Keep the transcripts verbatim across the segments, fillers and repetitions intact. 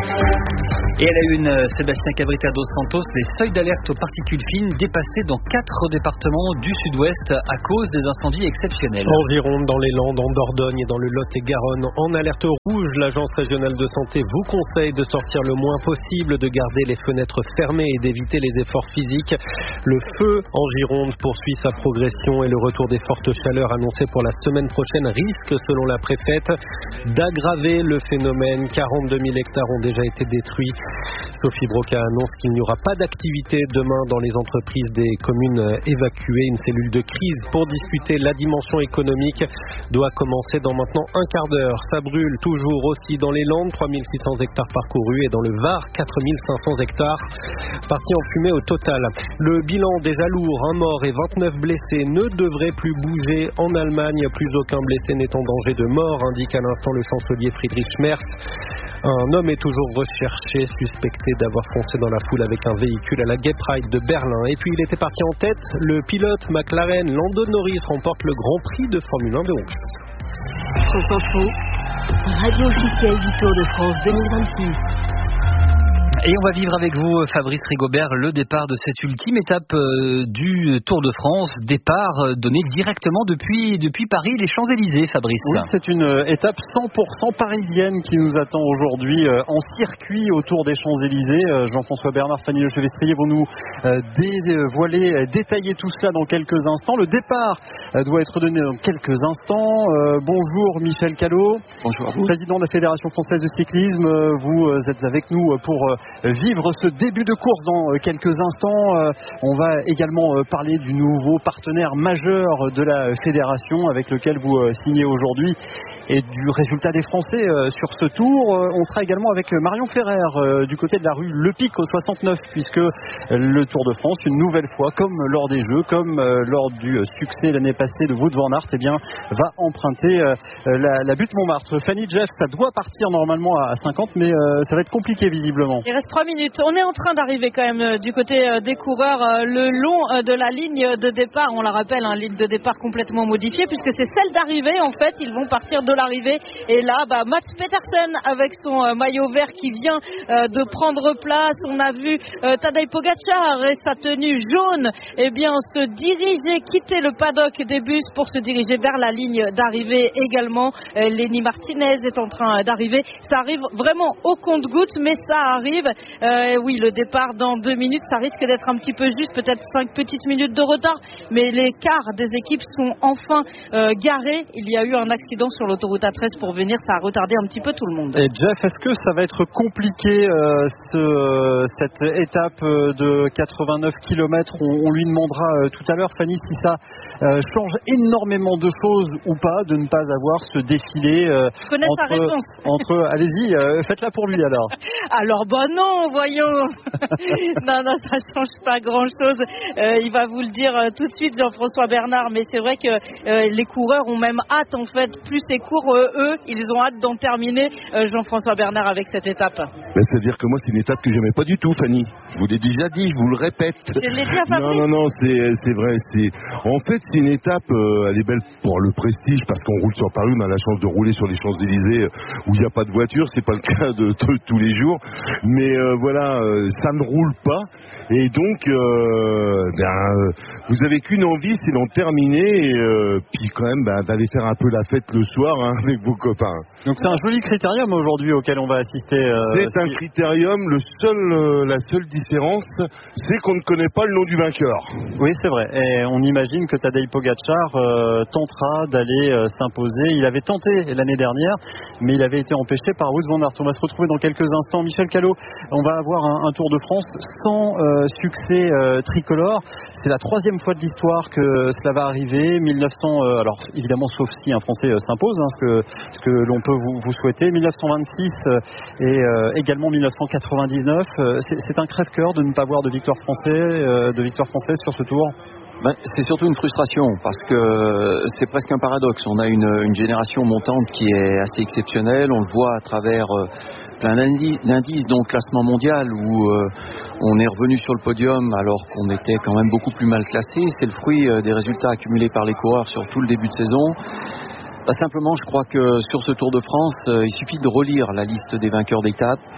Et à la une, Sébastien Cabrita dos Santos, les seuils d'alerte aux particules fines dépassés dans quatre départements du sud-ouest à cause des incendies exceptionnels. En Gironde, dans les Landes, en Dordogne et dans le Lot-et-Garonne, en alerte rouge, l'Agence régionale de santé vous conseille de sortir le moins possible, de garder les fenêtres fermées et d'éviter les efforts physiques. Le feu en Gironde poursuit sa progression et le retour des fortes chaleurs annoncées pour la semaine prochaine risque, selon la préfète, d'aggraver le phénomène. quarante-deux mille hectares ont déjà été détruits. Sophie Broca annonce qu'il n'y aura pas d'activité demain dans les entreprises des communes évacuées. Une cellule de crise pour discuter la dimension économique doit commencer dans maintenant un quart d'heure. Ça brûle toujours aussi dans les Landes, trois mille six cents hectares parcourus, et dans le Var, quatre mille cinq cents hectares partis en fumée au total. Le bilan déjà lourd, un mort et vingt-neuf blessés, ne devrait plus bouger en Allemagne. Plus aucun blessé n'est en danger de mort, indique à l'instant le chancelier Friedrich Merz. Un homme est toujours recherché, suspecté d'avoir foncé dans la foule avec un véhicule à la Gay Pride de Berlin. Et puis il était parti en tête, le pilote McLaren Lando Norris remporte le Grand Prix de Formule un de Hongrie. France Info, radio officielle du Tour de France deux mille vingt-six. Et on va vivre avec vous, Fabrice Rigobert, le départ de cette ultime étape euh, du Tour de France. Départ euh, donné directement depuis, depuis Paris, les Champs-Élysées, Fabrice. Oui, c'est une euh, étape cent pour cent parisienne qui nous attend aujourd'hui euh, en circuit autour des Champs-Élysées. Euh, Jean-François Bernard, Fanny Lechevestrier vont nous euh, dévoiler, euh, détailler tout cela dans quelques instants. Le départ euh, doit être donné dans quelques instants. Euh, bonjour Michel Callot. Bonjour à vous. Président de la Fédération française de cyclisme. Euh, vous euh, êtes avec nous pour euh, vivre ce début de course dans quelques instants. On va également parler du nouveau partenaire majeur de la fédération avec lequel vous signez aujourd'hui et du résultat des Français sur ce tour. On sera également avec Marion Ferrer du côté de la rue Le Pic au soixante-neuf, puisque le Tour de France, une nouvelle fois, comme lors des Jeux, comme lors du succès l'année passée de Wout van Aert, eh bien, va emprunter la, la butte Montmartre. Fanny, Jeff, ça doit partir normalement à cinquante, mais ça va être compliqué visiblement. Il reste trois minutes. On est en train d'arriver quand même du côté des coureurs le long de la ligne de départ. On la rappelle, une ligne de départ complètement modifiée puisque c'est celle d'arrivée. En fait, ils vont partir de l'arrivée. Et là, bah, Mats Pedersen avec son maillot vert qui vient de prendre place. On a vu Tadej Pogačar et sa tenue jaune, eh bien, se diriger, quitter le paddock des bus pour se diriger vers la ligne d'arrivée également. Lenny Martinez est en train d'arriver. Ça arrive vraiment au compte-gouttes, mais ça arrive. Euh, oui, le départ dans deux minutes, ça risque d'être un petit peu juste, peut-être cinq petites minutes de retard, mais les quarts des équipes sont enfin euh, garés. Il y a eu un accident sur l'autoroute A treize pour venir, ça a retardé un petit peu tout le monde. Et Jeff, est-ce que ça va être compliqué euh, ce, cette étape de quatre-vingt-neuf kilomètres? on, on lui demandera euh, tout à l'heure, Fanny, si ça euh, change énormément de choses ou pas de ne pas avoir ce défilé euh, Je connais entre, sa réponse. entre allez-y, euh, faites-la pour lui alors. Alors bah non, voyons. non, non, ça change pas grand-chose. Euh, il va vous le dire euh, tout de suite, Jean-François Bernard. Mais c'est vrai que euh, les coureurs ont même hâte, en fait. Plus c'est court, euh, eux, ils ont hâte d'en terminer. Euh, Jean-François Bernard avec cette étape. Ben, c'est-à-dire que moi, c'est une étape que j'aimais pas du tout, Fanny. Je vous l'ai déjà dit, je vous le répète. Je l'ai dit à Fabrice. Non, non, non, c'est, c'est vrai. C'est... En fait, c'est une étape, euh, elle est belle pour le prestige, parce qu'on roule sur Paris. On a la chance de rouler sur les Champs-Élysées euh, où il n'y a pas de voiture. C'est pas le cas de, de tous les jours. Mais euh, voilà, euh, ça ne roule pas. Et donc, euh, ben, euh, vous avez qu'une envie, c'est d'en terminer. Et euh, puis quand même, ben, d'aller faire un peu la fête le soir hein, avec vos copains. Donc c'est un joli critérium aujourd'hui auquel on va assister. Euh, c'est un si... critérium. Le seul, euh, la seule différence, c'est qu'on ne connaît pas le nom du vainqueur. Oui, c'est vrai. Et on imagine que Tadej Pogačar euh, tentera d'aller euh, s'imposer. Il avait tenté l'année dernière, mais il avait été empêché par Wout van Aert. On va se retrouver dans quelques instants. Michel Callot, on va avoir un, un Tour de France sans euh, succès euh, tricolore. C'est la troisième fois de l'histoire que cela va arriver. mille neuf cents, euh, alors évidemment, sauf si un Français euh, s'impose, hein, ce que, ce que l'on peut vous, vous souhaiter. mille neuf cent vingt-six euh, et euh, également mille neuf cent quatre-vingt-dix-neuf. Euh, c'est, c'est un crève-cœur de ne pas voir de victoire française, euh, de victoire française sur ce Tour. Ben, c'est surtout une frustration parce que c'est presque un paradoxe. On a une, une génération montante qui est assez exceptionnelle. On le voit à travers euh, plein d'indices, dont le classement mondial où euh, on est revenu sur le podium alors qu'on était quand même beaucoup plus mal classé. C'est le fruit euh, des résultats accumulés par les coureurs sur tout le début de saison. Ben, simplement, je crois que sur ce Tour de France, euh, il suffit de relire la liste des vainqueurs d'étape.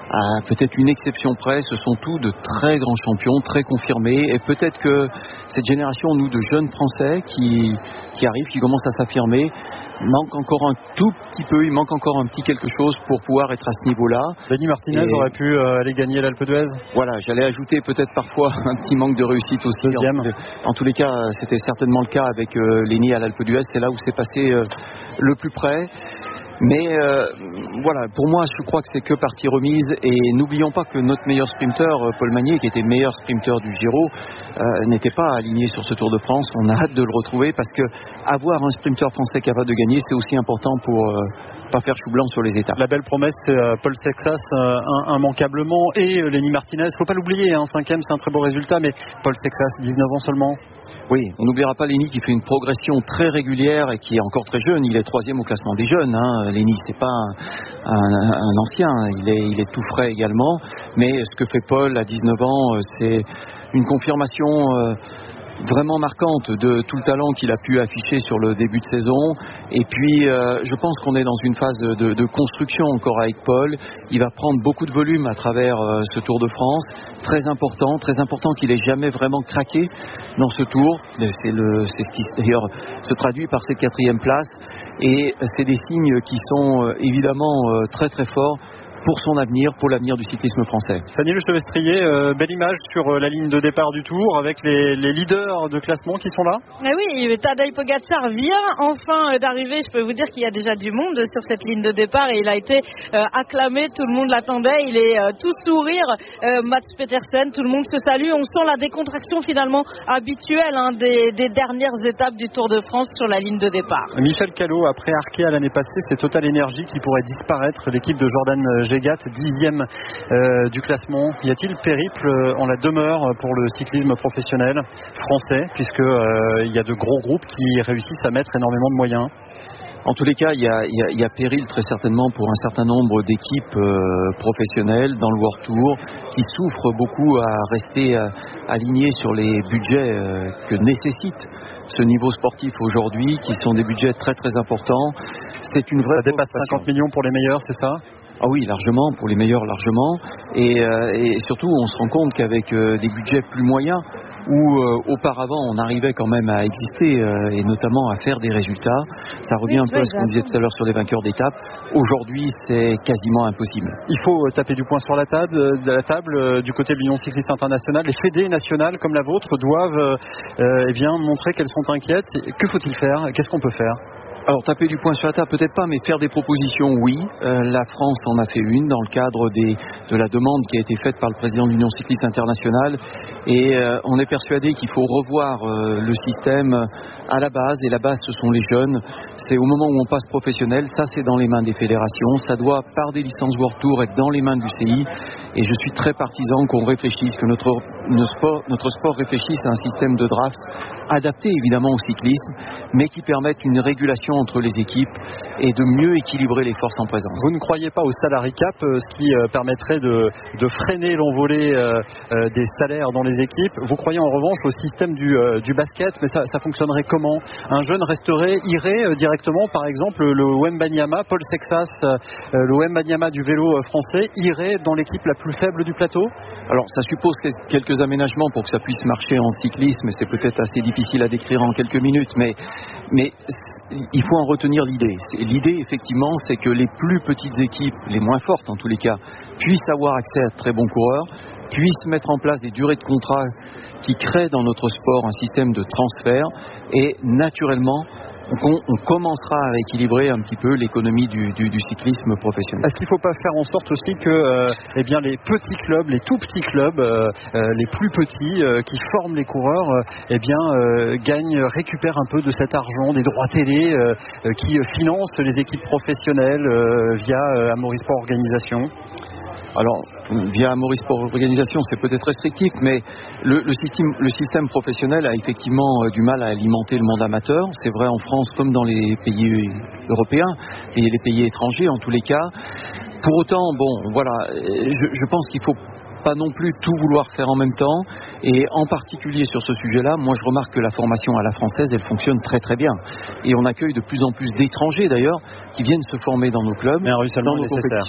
à peut-être une exception près, ce sont tous de très grands champions, très confirmés. Et peut-être que cette génération, nous, de jeunes Français qui, qui arrivent, qui commencent à s'affirmer, manque encore un tout petit peu, il manque encore un petit quelque chose pour pouvoir être à ce niveau-là. Benny Martinez et aurait pu euh, aller gagner l'Alpe d'Huez. Voilà, j'allais ajouter peut-être parfois un petit manque de réussite aussi. Deuxième. En, en tous les cas, c'était certainement le cas avec euh, Lenny à l'Alpe d'Huez, c'est là où c'est passé euh, le plus près. Mais euh, voilà, pour moi, je crois que c'est que partie remise. Et n'oublions pas que notre meilleur sprinter, Paul Magnier, qui était meilleur sprinter du Giro, euh, n'était pas aligné sur ce Tour de France. On a hâte de le retrouver parce que avoir un sprinter français capable de gagner, c'est aussi important pour euh, pas faire chou blanc sur les étapes. La belle promesse, c'est euh, Paul Sexas, euh, immanquablement, et euh, Lenny Martinez. Faut pas l'oublier, hein, cinquième, c'est un très beau résultat, mais Paul Sexas, dix-neuf ans seulement. Oui, on n'oubliera pas Lenny qui fait une progression très régulière et qui est encore très jeune. Il est troisième au classement des jeunes. Hein. Lenny, c'est pas un, un, un ancien, il est, il est tout frais également. Mais ce que fait Paul à dix-neuf ans, c'est une confirmation euh, vraiment marquante de tout le talent qu'il a pu afficher sur le début de saison. Et puis, euh, je pense qu'on est dans une phase de, de, de construction encore avec Paul. Il va prendre beaucoup de volume à travers euh, ce Tour de France. Très important, très important qu'il ait jamais vraiment craqué dans ce Tour. C'est, le, c'est ce qui d'ailleurs se traduit par cette quatrième place. Et c'est des signes qui sont euh, évidemment euh, très très forts pour son avenir, pour l'avenir du cyclisme français. Fanny Lechevestrier, euh, belle image sur euh, la ligne de départ du Tour avec les, les leaders de classement qui sont là. Eh oui, Tadej Pogacar vient enfin euh, d'arriver. Je peux vous dire qu'il y a déjà du monde sur cette ligne de départ et il a été euh, acclamé, tout le monde l'attendait. Il est euh, tout sourire, euh, Mats Pedersen, tout le monde se salue. On sent la décontraction finalement habituelle hein, des, des dernières étapes du Tour de France sur la ligne de départ. Michel Callot, après Arkea l'année passée, c'est Total Energy qui pourrait disparaître. L'équipe de Jordan Gégat, dixième euh, du classement. Y a-t-il périple euh, en la demeure pour le cyclisme professionnel français, puisque euh, il y a de gros groupes qui réussissent à mettre énormément de moyens? En tous les cas, il y a, il y a, il y a péril très certainement pour un certain nombre d'équipes euh, professionnelles dans le World Tour qui souffrent beaucoup à rester euh, alignés sur les budgets euh, que nécessite ce niveau sportif aujourd'hui, qui sont des budgets très très importants. C'est une vraie. Ça dépasse cinquante millions pour les meilleurs, c'est ça? Ah oui, largement, pour les meilleurs, largement. Et, euh, et surtout, on se rend compte qu'avec euh, des budgets plus moyens, où euh, auparavant on arrivait quand même à exister euh, et notamment à faire des résultats, ça revient oui, un peu à ce qu'on disait tout à l'heure sur les vainqueurs d'étapes. Aujourd'hui, c'est quasiment impossible. Il faut euh, taper du poing sur la table, de la table euh, du côté de l'Union cycliste internationale. Les fédés nationales comme la vôtre doivent euh, eh bien, montrer qu'elles sont inquiètes. Que faut-il faire? Qu'est-ce qu'on peut faire? Alors taper du poing sur la table, peut-être pas, mais faire des propositions, oui. Euh, la France en a fait une dans le cadre des, de la demande qui a été faite par le président de l'Union cycliste internationale. Et euh, on est persuadé qu'il faut revoir euh, le système à la base. Et la base, ce sont les jeunes. C'est au moment où on passe professionnel, ça c'est dans les mains des fédérations. Ça doit, par des licences World Tour, être dans les mains du C I. Et je suis très partisan qu'on réfléchisse, que notre, notre, sport, notre sport réfléchisse à un système de draft adapté évidemment au cyclisme, mais qui permette une régulation entre les équipes et de mieux équilibrer les forces en présence. Vous ne croyez pas au salary cap, ce qui permettrait de, de freiner l'envolée des salaires dans les équipes? Vous croyez en revanche au système du, du basket, mais ça, ça fonctionnerait comment? Un jeune resterait, irait directement, par exemple, le Wembanyama, Paul Sexas, le Wembanyama du vélo français, irait dans l'équipe la plus faible du plateau? Alors ça suppose quelques aménagements pour que ça puisse marcher en cyclisme, mais c'est peut-être assez difficile à décrire en quelques minutes, mais, mais il faut en retenir l'idée. L'idée, effectivement, c'est que les plus petites équipes, les moins fortes en tous les cas, puissent avoir accès à de très bons coureurs, puissent mettre en place des durées de contrat qui créent dans notre sport un système de transfert et naturellement, on, on commencera à équilibrer un petit peu l'économie du, du, du cyclisme professionnel. Est-ce qu'il ne faut pas faire en sorte aussi que euh, eh bien, les petits clubs, les tout petits clubs, euh, euh, les plus petits euh, qui forment les coureurs, euh, eh bien, euh, gagnent, récupèrent un peu de cet argent, des droits télé euh, euh, qui financent les équipes professionnelles euh, via euh, Amaury Sport Organisation? Alors, via Amaury Sport Organisation, c'est peut-être restrictif, mais le, le, système, le système professionnel a effectivement euh, du mal à alimenter le monde amateur. C'est vrai en France comme dans les pays européens et les pays étrangers en tous les cas. Pour autant, bon, voilà, je, je pense qu'il faut pas non plus tout vouloir faire en même temps, et en particulier sur ce sujet-là, moi je remarque que la formation à la française, elle fonctionne très très bien, et on accueille de plus en plus d'étrangers d'ailleurs qui viennent se former dans nos clubs, mais un ruissellement dans nos nécessaire. compétitions.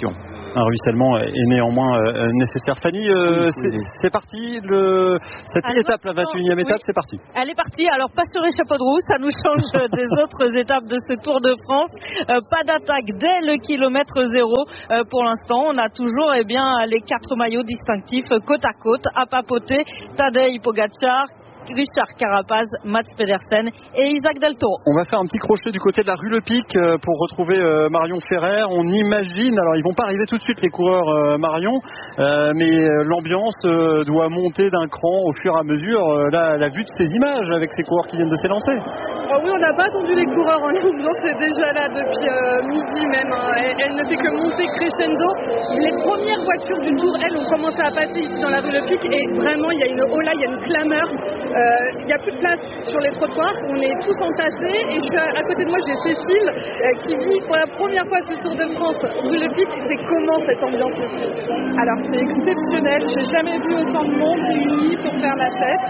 Un ruissellement est néanmoins euh, nécessaire. Fanny, euh, c'est, c'est parti, le, cette Alors, étape, la vingt et unième étape, oui. c'est parti. Elle est partie, alors pas sur les chapeaux de roue, ça nous change des autres étapes de ce Tour de France. Euh, pas d'attaque dès le kilomètre zéro. Euh, pour l'instant, on a toujours eh bien, les quatre maillots distinctifs côte à côte, à papoter. Tadej Pogačar, Richard Carapaz, Mats Pedersen et Isaac Del Toro. On va faire un petit crochet du côté de la rue Le Pic euh, pour retrouver euh, Marion Ferrer. On imagine, alors ils vont pas arriver tout de suite les coureurs euh, Marion, euh, mais euh, l'ambiance euh, doit monter d'un cran au fur et à mesure. Euh, là, la vue de ces images avec ces coureurs qui viennent de s'élancer. Oh oui, on n'a pas attendu les coureurs, hein. L'ambiance est déjà là depuis euh, midi même, hein. elle, elle ne fait que monter crescendo. Les premières voitures du Tour, elles, ont commencé à passer ici dans la rue Le Pic et vraiment il y a une hola, il y a une clameur. Il n'y a plus de place sur les trottoirs, on est tous entassés et je suis à, à côté de moi j'ai Cécile euh, qui vit pour la première fois ce Tour de France rue Le Pic. C'est comment cette ambiance ici? Alors c'est exceptionnel, j'ai jamais vu autant de monde réuni pour faire la fête.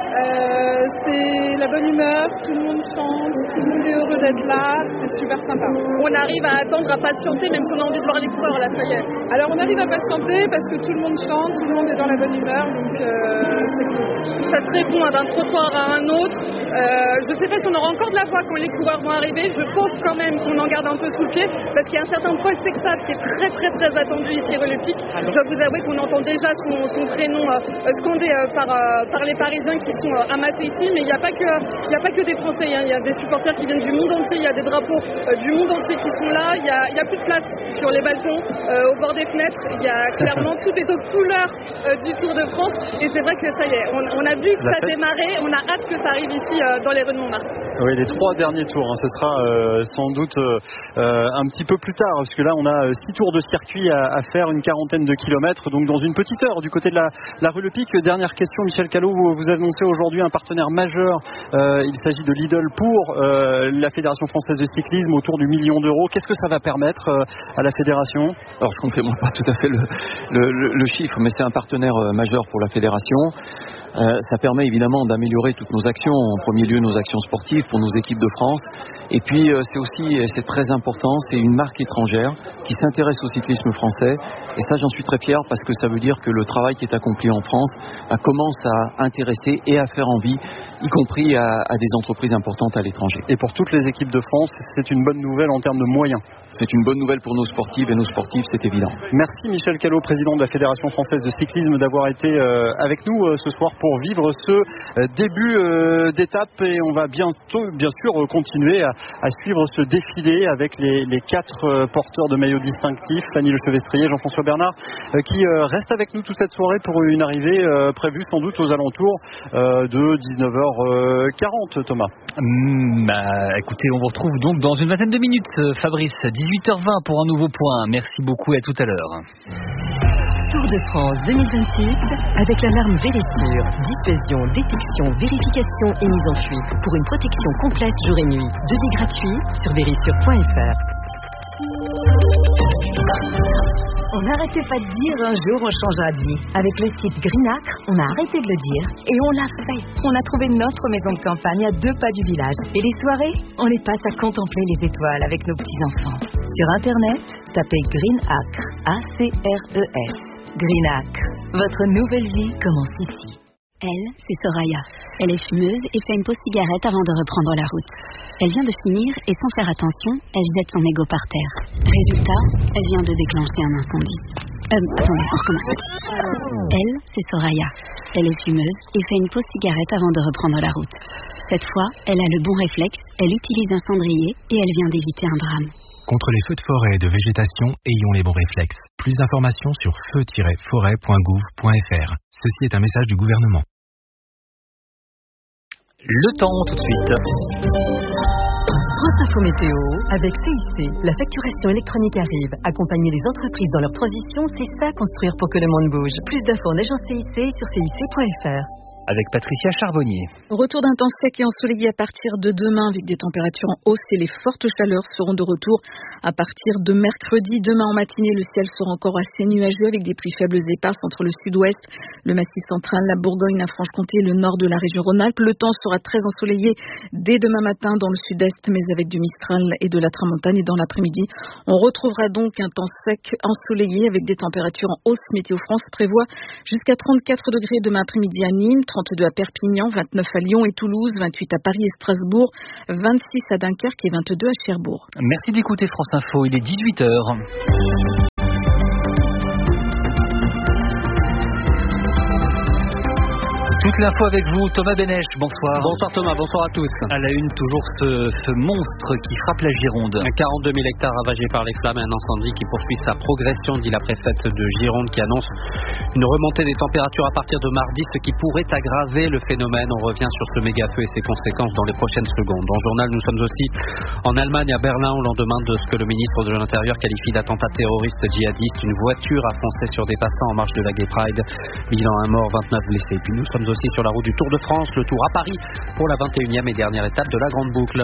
Euh, c'est la bonne humeur, tout le monde chante, tout le monde est heureux d'être là, c'est super sympa. On arrive à attendre, à patienter, même si on a envie de voir les coureurs, là ça y est. Alors on arrive à patienter parce que tout le monde chante, tout le monde est dans la bonne humeur, donc euh, c'est cool. Ça se répond hein, d'un trottoir à un autre. Euh, je ne sais pas si on aura encore de la voix quand les coureurs vont arriver. Je pense quand même qu'on en garde un peu sous le pied parce qu'il y a un certain Paul Sexat qui est très très très attendu ici rue Le Pic. Je dois vous avouer qu'on entend déjà son, son prénom euh, scandé euh, par, euh, par les Parisiens qui sont euh, amassés ici. Mais il n'y a pas que il n'y a pas que des Français. Hein. Il y a des supporters qui viennent du monde entier. Il y a des drapeaux euh, du monde entier qui sont là. Il y a, il y a plus de place sur les balcons, euh, au bord des fenêtres. Il y a clairement tout est aux couleurs euh, du Tour de France. Et c'est vrai que ça y est, on, on a vu que ça a démarré. On a hâte que ça arrive ici euh, dans les rues de Montmartre. Oui, les trois derniers tours, hein, ce sera euh, sans doute euh, un petit peu plus tard, parce que là on a six tours de circuit à, à faire, une quarantaine de kilomètres, donc dans une petite heure du côté de la, la rue Le Pic. Dernière question, Michel Callot, vous, vous annoncez aujourd'hui un partenaire majeur, euh, il s'agit de Lidl pour euh, la Fédération Française de Cyclisme autour du million d'euros. Qu'est-ce que ça va permettre euh, à la Fédération? Alors je ne confirme pas tout à fait le, le, le, le chiffre, mais c'est un partenaire majeur pour la Fédération. Euh, ça permet évidemment d'améliorer toutes nos actions, en premier lieu nos actions sportives pour nos équipes de France. Et puis euh, c'est aussi, et c'est très important, c'est une marque étrangère qui s'intéresse au cyclisme français. Et ça, j'en suis très fier parce que ça veut dire que le travail qui est accompli en France bah, commence à intéresser et à faire envie, y compris à, à des entreprises importantes à l'étranger. Et pour toutes les équipes de France, c'est une bonne nouvelle en termes de moyens. C'est une bonne nouvelle pour nos sportives et nos sportifs, c'est évident. Merci Michel Callot, président de la Fédération Française de Cyclisme, d'avoir été euh, avec nous euh, ce soir pour vivre ce euh, début euh, d'étape. Et on va bientôt, bien sûr, euh, continuer à, à suivre ce défilé avec les, les quatre euh, porteurs de maillots distinctifs, Fanny Lechevestrier, Jean-François Bernard, euh, qui euh, restent avec nous toute cette soirée pour une arrivée euh, prévue sans doute aux alentours euh, de dix-neuf heures quarante, Thomas. Mmh, bah, écoutez, on vous retrouve donc dans une vingtaine de minutes, Fabrice, dix-huit heures vingt pour un nouveau point. Merci beaucoup et à tout à l'heure. Tour de France deux mille vingt-six avec l'alarme Vérissure. Dissuasion, détection, vérification et mise en fuite pour une protection complète jour et nuit. Devis gratuit sur vérissure point f r. On n'arrêtait pas de dire un jour on changera de vie. Avec le site Greenacre, on a arrêté de le dire et on l'a fait. On a trouvé notre maison de campagne à deux pas du village. Et les soirées, on les passe à contempler les étoiles avec nos petits-enfants. Sur Internet, tapez Greenacre, A C R E S. Greenacre, votre nouvelle vie commence ici. Elle, c'est Soraya. Elle est fumeuse et fait une pause cigarette avant de reprendre la route. Elle vient de finir et sans faire attention, elle jette son mégot par terre. Résultat, elle vient de déclencher un incendie. Euh, attendez, on recommence. Elle, c'est Soraya. Elle est fumeuse et fait une pause cigarette avant de reprendre la route. Cette fois, elle a le bon réflexe, elle utilise un cendrier et elle vient d'éviter un drame. Contre les feux de forêt et de végétation, ayons les bons réflexes. Plus d'informations sur feu tiret forêt point gouv point f r. Ceci est un message du gouvernement. Le temps tout de suite. France Info Météo avec C I C. La facturation électronique arrive. Accompagner les entreprises dans leur transition, c'est ça construire pour que le monde bouge. Plus d'infos en agence C I C sur C I C point F R. avec Patricia Charbonnier. Retour d'un temps sec et ensoleillé à partir de demain avec des températures en hausse et les fortes chaleurs seront de retour à partir de mercredi. Demain en matinée, le ciel sera encore assez nuageux avec des pluies faibles éparses entre le sud-ouest, le massif central, la Bourgogne, la Franche-Comté et le nord de la région Rhône-Alpes. Le temps sera très ensoleillé dès demain matin dans le sud-est, mais avec du Mistral et de la Tramontane. Et dans l'après-midi, on retrouvera donc un temps sec ensoleillé avec des températures en hausse. Météo France prévoit jusqu'à trente-quatre degrés demain après-midi à Nîmes, trente-deux à Perpignan, vingt-neuf à Lyon et Toulouse, vingt-huit à Paris et Strasbourg, vingt-six à Dunkerque et vingt-deux à Cherbourg. Merci d'écouter France Info, il est dix-huit heures. Toute l'info avec vous, Thomas Benech, bonsoir. Bonsoir Thomas, bonsoir à tous. À la une, toujours ce, ce monstre qui frappe la Gironde. quarante-deux mille hectares ravagés par les flammes et un incendie qui poursuit sa progression, dit la préfète de Gironde, qui annonce une remontée des températures à partir de mardi, ce qui pourrait aggraver le phénomène. On revient sur ce méga-feu et ses conséquences dans les prochaines secondes. Dans le journal, nous sommes aussi en Allemagne, à Berlin, au lendemain de ce que le ministre de l'Intérieur qualifie d'attentat terroriste djihadiste. Une voiture a foncé sur des passants en marche de la Gay Pride. Bilan un mort, vingt-neuf blessés. Puis nous sommes aussi sur la route du Tour de France, le Tour à Paris pour la vingt et unième et dernière étape de la Grande Boucle.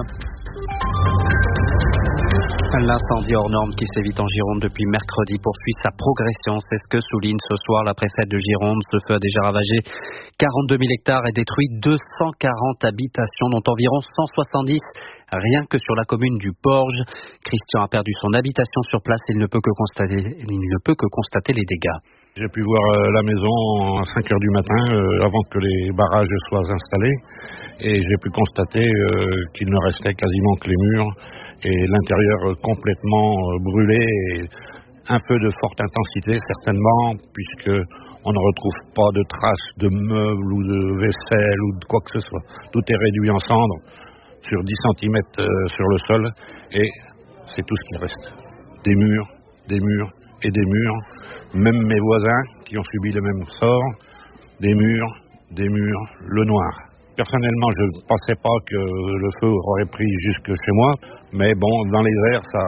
L'incendie hors norme qui sévit en Gironde depuis mercredi poursuit sa progression. C'est ce que souligne ce soir la préfète de Gironde. Ce feu a déjà ravagé quarante-deux mille hectares et détruit deux cent quarante habitations, dont environ cent soixante-dix rien que sur la commune du Porge. Christian a perdu son habitation sur place et il ne peut que constater, il ne peut que constater les dégâts. J'ai pu voir euh, la maison à cinq heures du matin, euh, avant que les barrages soient installés, et j'ai pu constater euh, qu'il ne restait quasiment que les murs et l'intérieur complètement euh, brûlé, et un peu de forte intensité certainement, puisque on ne retrouve pas de traces de meubles ou de vaisselle ou de quoi que ce soit. Tout est réduit en cendres sur dix centimètres euh, sur le sol, et c'est tout ce qu'il reste. Des murs, des murs et des murs. Même mes voisins qui ont subi le même sort, des murs, des murs, le noir. Personnellement, je ne pensais pas que le feu aurait pris jusque chez moi, mais bon, dans les airs, ça,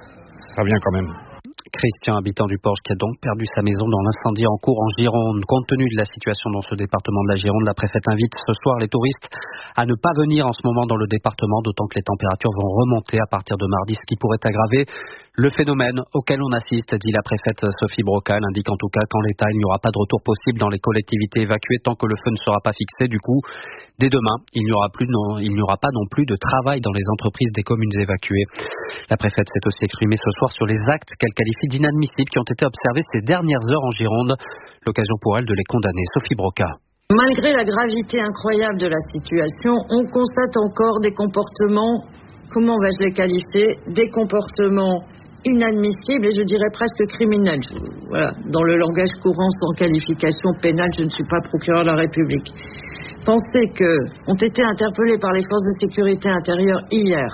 ça vient quand même. Christian, habitant du Porge, qui a donc perdu sa maison dans l'incendie en cours en Gironde. Compte tenu de la situation dans ce département de la Gironde, la préfète invite ce soir les touristes à ne pas venir en ce moment dans le département, d'autant que les températures vont remonter à partir de mardi, ce qui pourrait aggraver le phénomène auquel on assiste, dit la préfète Sophie Brocal, indique en tout cas qu'en l'état, il n'y aura pas de retour possible dans les collectivités évacuées tant que le feu ne sera pas fixé. Du coup, dès demain, il n'y aura plus non, il n'y aura pas non plus de travail dans les entreprises des communes évacuées. La préfète s'est aussi exprimée ce soir sur les actes qu'elle qualifie d'inadmissibles qui ont été observés ces dernières heures en Gironde. L'occasion pour elle de les condamner. Sophie Broca. Malgré la gravité incroyable de la situation, on constate encore des comportements, comment vais-je les qualifier, des comportements inadmissibles et je dirais presque criminels. Voilà. Dans le langage courant, sans qualification pénale, je ne suis pas procureur de la République. Pensez que ont été interpellés par les forces de sécurité intérieure hier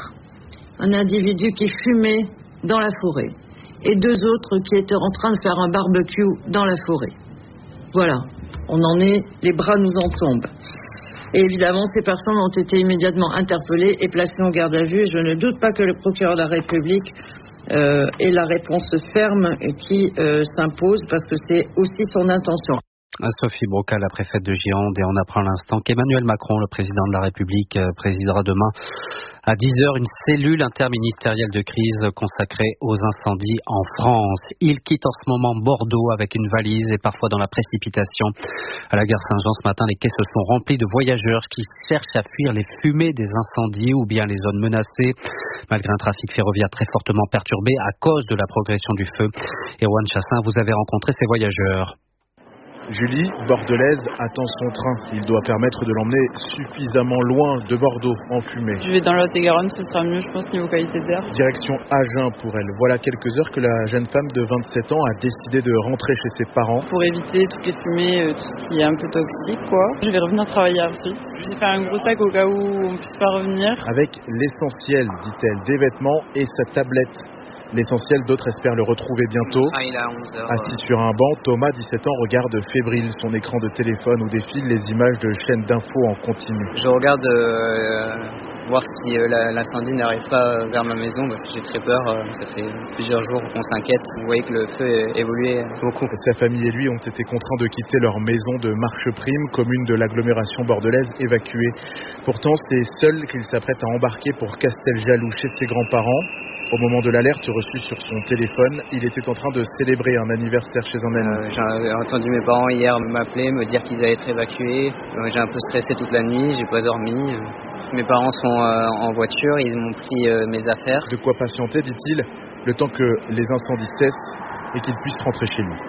un individu qui fumait dans la forêt et deux autres qui étaient en train de faire un barbecue dans la forêt. Voilà, on en est, les bras nous en tombent. Et évidemment, ces personnes ont été immédiatement interpellées et placées en garde à vue. Je ne doute pas que le procureur de la République euh, ait la réponse ferme qui euh, s'impose parce que c'est aussi son intention. Sophie Brocal, la préfète de Gironde, et on apprend à l'instant qu'Emmanuel Macron, le président de la République, présidera demain à dix heures une cellule interministérielle de crise consacrée aux incendies en France. Il quitte en ce moment Bordeaux avec une valise et parfois dans la précipitation. À la gare Saint-Jean ce matin, les quais se sont remplis de voyageurs qui cherchent à fuir les fumées des incendies ou bien les zones menacées, malgré un trafic ferroviaire très fortement perturbé à cause de la progression du feu. Erwan Chassin, vous avez rencontré ces voyageurs. Julie, bordelaise, attend son train. Il doit permettre de l'emmener suffisamment loin de Bordeaux, en fumée. Je vais dans le Lot-et-Garonne, ce sera mieux, je pense, niveau qualité d'air. Direction Agen pour elle. Voilà quelques heures que la jeune femme de vingt-sept ans a décidé de rentrer chez ses parents. Pour éviter toutes les fumées, euh, tout ce qui est un peu toxique, quoi. Je vais revenir travailler après. Je vais faire un gros sac au cas où on ne puisse pas revenir. Avec l'essentiel, dit-elle, des vêtements et sa tablette. L'essentiel, d'autres espèrent le retrouver bientôt. Ah, il est à onze heures. Assis sur un banc, Thomas, dix-sept ans, regarde fébrile son écran de téléphone où défilent les images de chaînes d'infos en continu. Je regarde euh, voir si euh, la, l'incendie n'arrive pas vers ma maison parce que j'ai très peur. Euh, ça fait plusieurs jours qu'on s'inquiète. Vous voyez que le feu évoluait beaucoup. Sa famille et lui ont été contraints de quitter leur maison de Marcheprime, commune de l'agglomération bordelaise, évacuée. Pourtant, c'est seul qu'il s'apprête à embarquer pour Casteljaloux chez ses grands-parents. Au moment de l'alerte reçue sur son téléphone, il était en train de célébrer un anniversaire chez un ami. Euh, j'ai entendu mes parents hier m'appeler, me dire qu'ils allaient être évacués. Euh, j'ai un peu stressé toute la nuit, j'ai pas dormi. Mes parents sont euh, en voiture, ils m'ont pris euh, mes affaires. De quoi patienter, dit-il, le temps que les incendies cessent et qu'il puisse rentrer chez lui.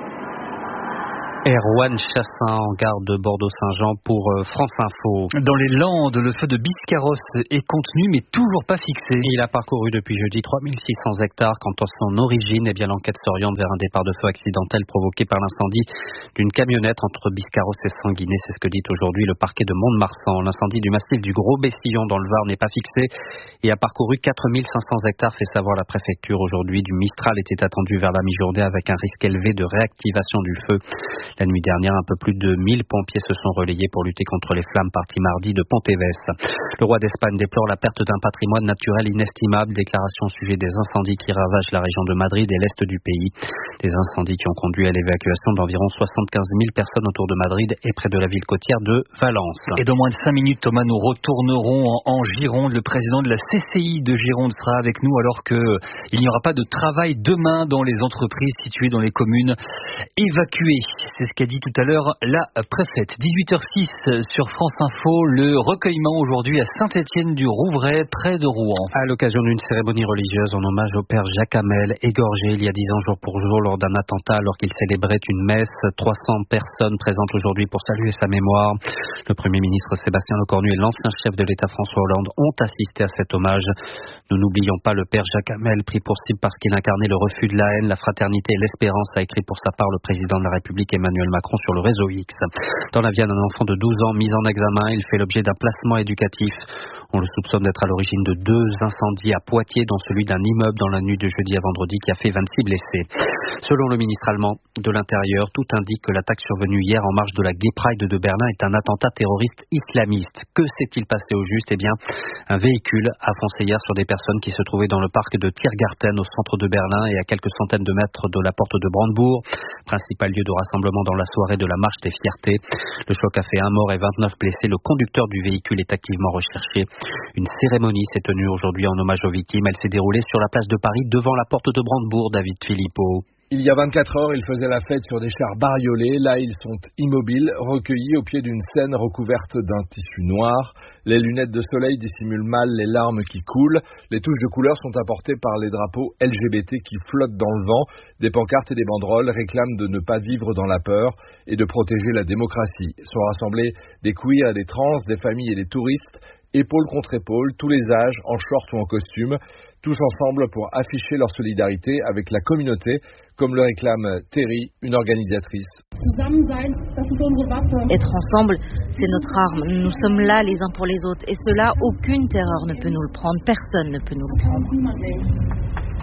Erwan Chassin en gare de Bordeaux-Saint-Jean pour France Info. Dans les Landes, le feu de Biscarrosse est contenu mais toujours pas fixé. Il a parcouru depuis jeudi trois mille six cents hectares. Quant à son origine, eh bien, l'enquête s'oriente vers un départ de feu accidentel provoqué par l'incendie d'une camionnette entre Biscarrosse et Sanguinet. C'est ce que dit aujourd'hui le parquet de Mont-de-Marsan. L'incendie du massif du Gros Bessillon dans le Var n'est pas fixé et a parcouru quatre mille cinq cents hectares, fait savoir la préfecture aujourd'hui. Du Mistral était attendu vers la mi-journée avec un risque élevé de réactivation du feu. La nuit dernière, un peu plus de mille pompiers se sont relayés pour lutter contre les flammes parties mardi de Ponteves. Le roi d'Espagne déplore la perte d'un patrimoine naturel inestimable. Déclaration au sujet des incendies qui ravagent la région de Madrid et l'est du pays. Des incendies qui ont conduit à l'évacuation d'environ soixante-quinze mille personnes autour de Madrid et près de la ville côtière de Valence. Et dans moins de cinq minutes, Thomas, nous retournerons en, en Gironde. Le président de la C C I de Gironde sera avec nous alors qu'il n'y aura pas de travail demain dans les entreprises situées dans les communes évacuées. C'est ce qu'a dit tout à l'heure la préfète. dix-huit heures six sur France Info, le recueillement aujourd'hui à Saint-Étienne-du-Rouvray, près de Rouen. À l'occasion d'une cérémonie religieuse en hommage au père Jacques Hamel, égorgé il y a dix ans jour pour jour lors d'un attentat alors qu'il célébrait une messe. trois cents personnes présentes aujourd'hui pour saluer sa mémoire. Le Premier ministre Sébastien Lecornu et l'ancien chef de l'État François Hollande ont assisté à cet hommage. Nous n'oublions pas le père Jacques Hamel, pris pour cible parce qu'il incarnait le refus de la haine, la fraternité et l'espérance, a écrit pour sa part le président de la République Emmanuel Macron sur le réseau X. Dans la Vienne, un enfant de douze ans mis en examen, il fait l'objet d'un placement éducatif. On le soupçonne d'être à l'origine de deux incendies à Poitiers, dont celui d'un immeuble dans la nuit de jeudi à vendredi qui a fait vingt-six blessés. Selon le ministre allemand de l'Intérieur, tout indique que l'attaque survenue hier en marge de la Gay Pride de Berlin est un attentat terroriste islamiste. Que s'est-il passé au juste ? Eh bien, un véhicule a foncé hier sur des personnes qui se trouvaient dans le parc de Tiergarten au centre de Berlin et à quelques centaines de mètres de la porte de Brandebourg, principal lieu de rassemblement dans la soirée de la marche des fiertés. Le choc a fait un mort et vingt-neuf blessés. Le conducteur du véhicule est activement recherché. Une cérémonie s'est tenue aujourd'hui en hommage aux victimes. Elle s'est déroulée sur la place de Paris devant la porte de Brandebourg. David Philippot. Il y a vingt-quatre heures, ils faisaient la fête sur des chars bariolés. Là, ils sont immobiles, recueillis au pied d'une scène recouverte d'un tissu noir. Les lunettes de soleil dissimulent mal les larmes qui coulent. Les touches de couleur sont apportées par les drapeaux L G B T qui flottent dans le vent. Des pancartes et des banderoles réclament de ne pas vivre dans la peur et de protéger la démocratie. Sont rassemblés des queers, des trans, des familles et des touristes, épaule contre épaule, tous les âges, en short ou en costume, tous ensemble pour afficher leur solidarité avec la communauté, comme le réclame Terry, une organisatrice. Être ensemble, c'est notre arme. Nous sommes là les uns pour les autres. Et cela, aucune terreur ne peut nous le prendre. Personne ne peut nous le prendre.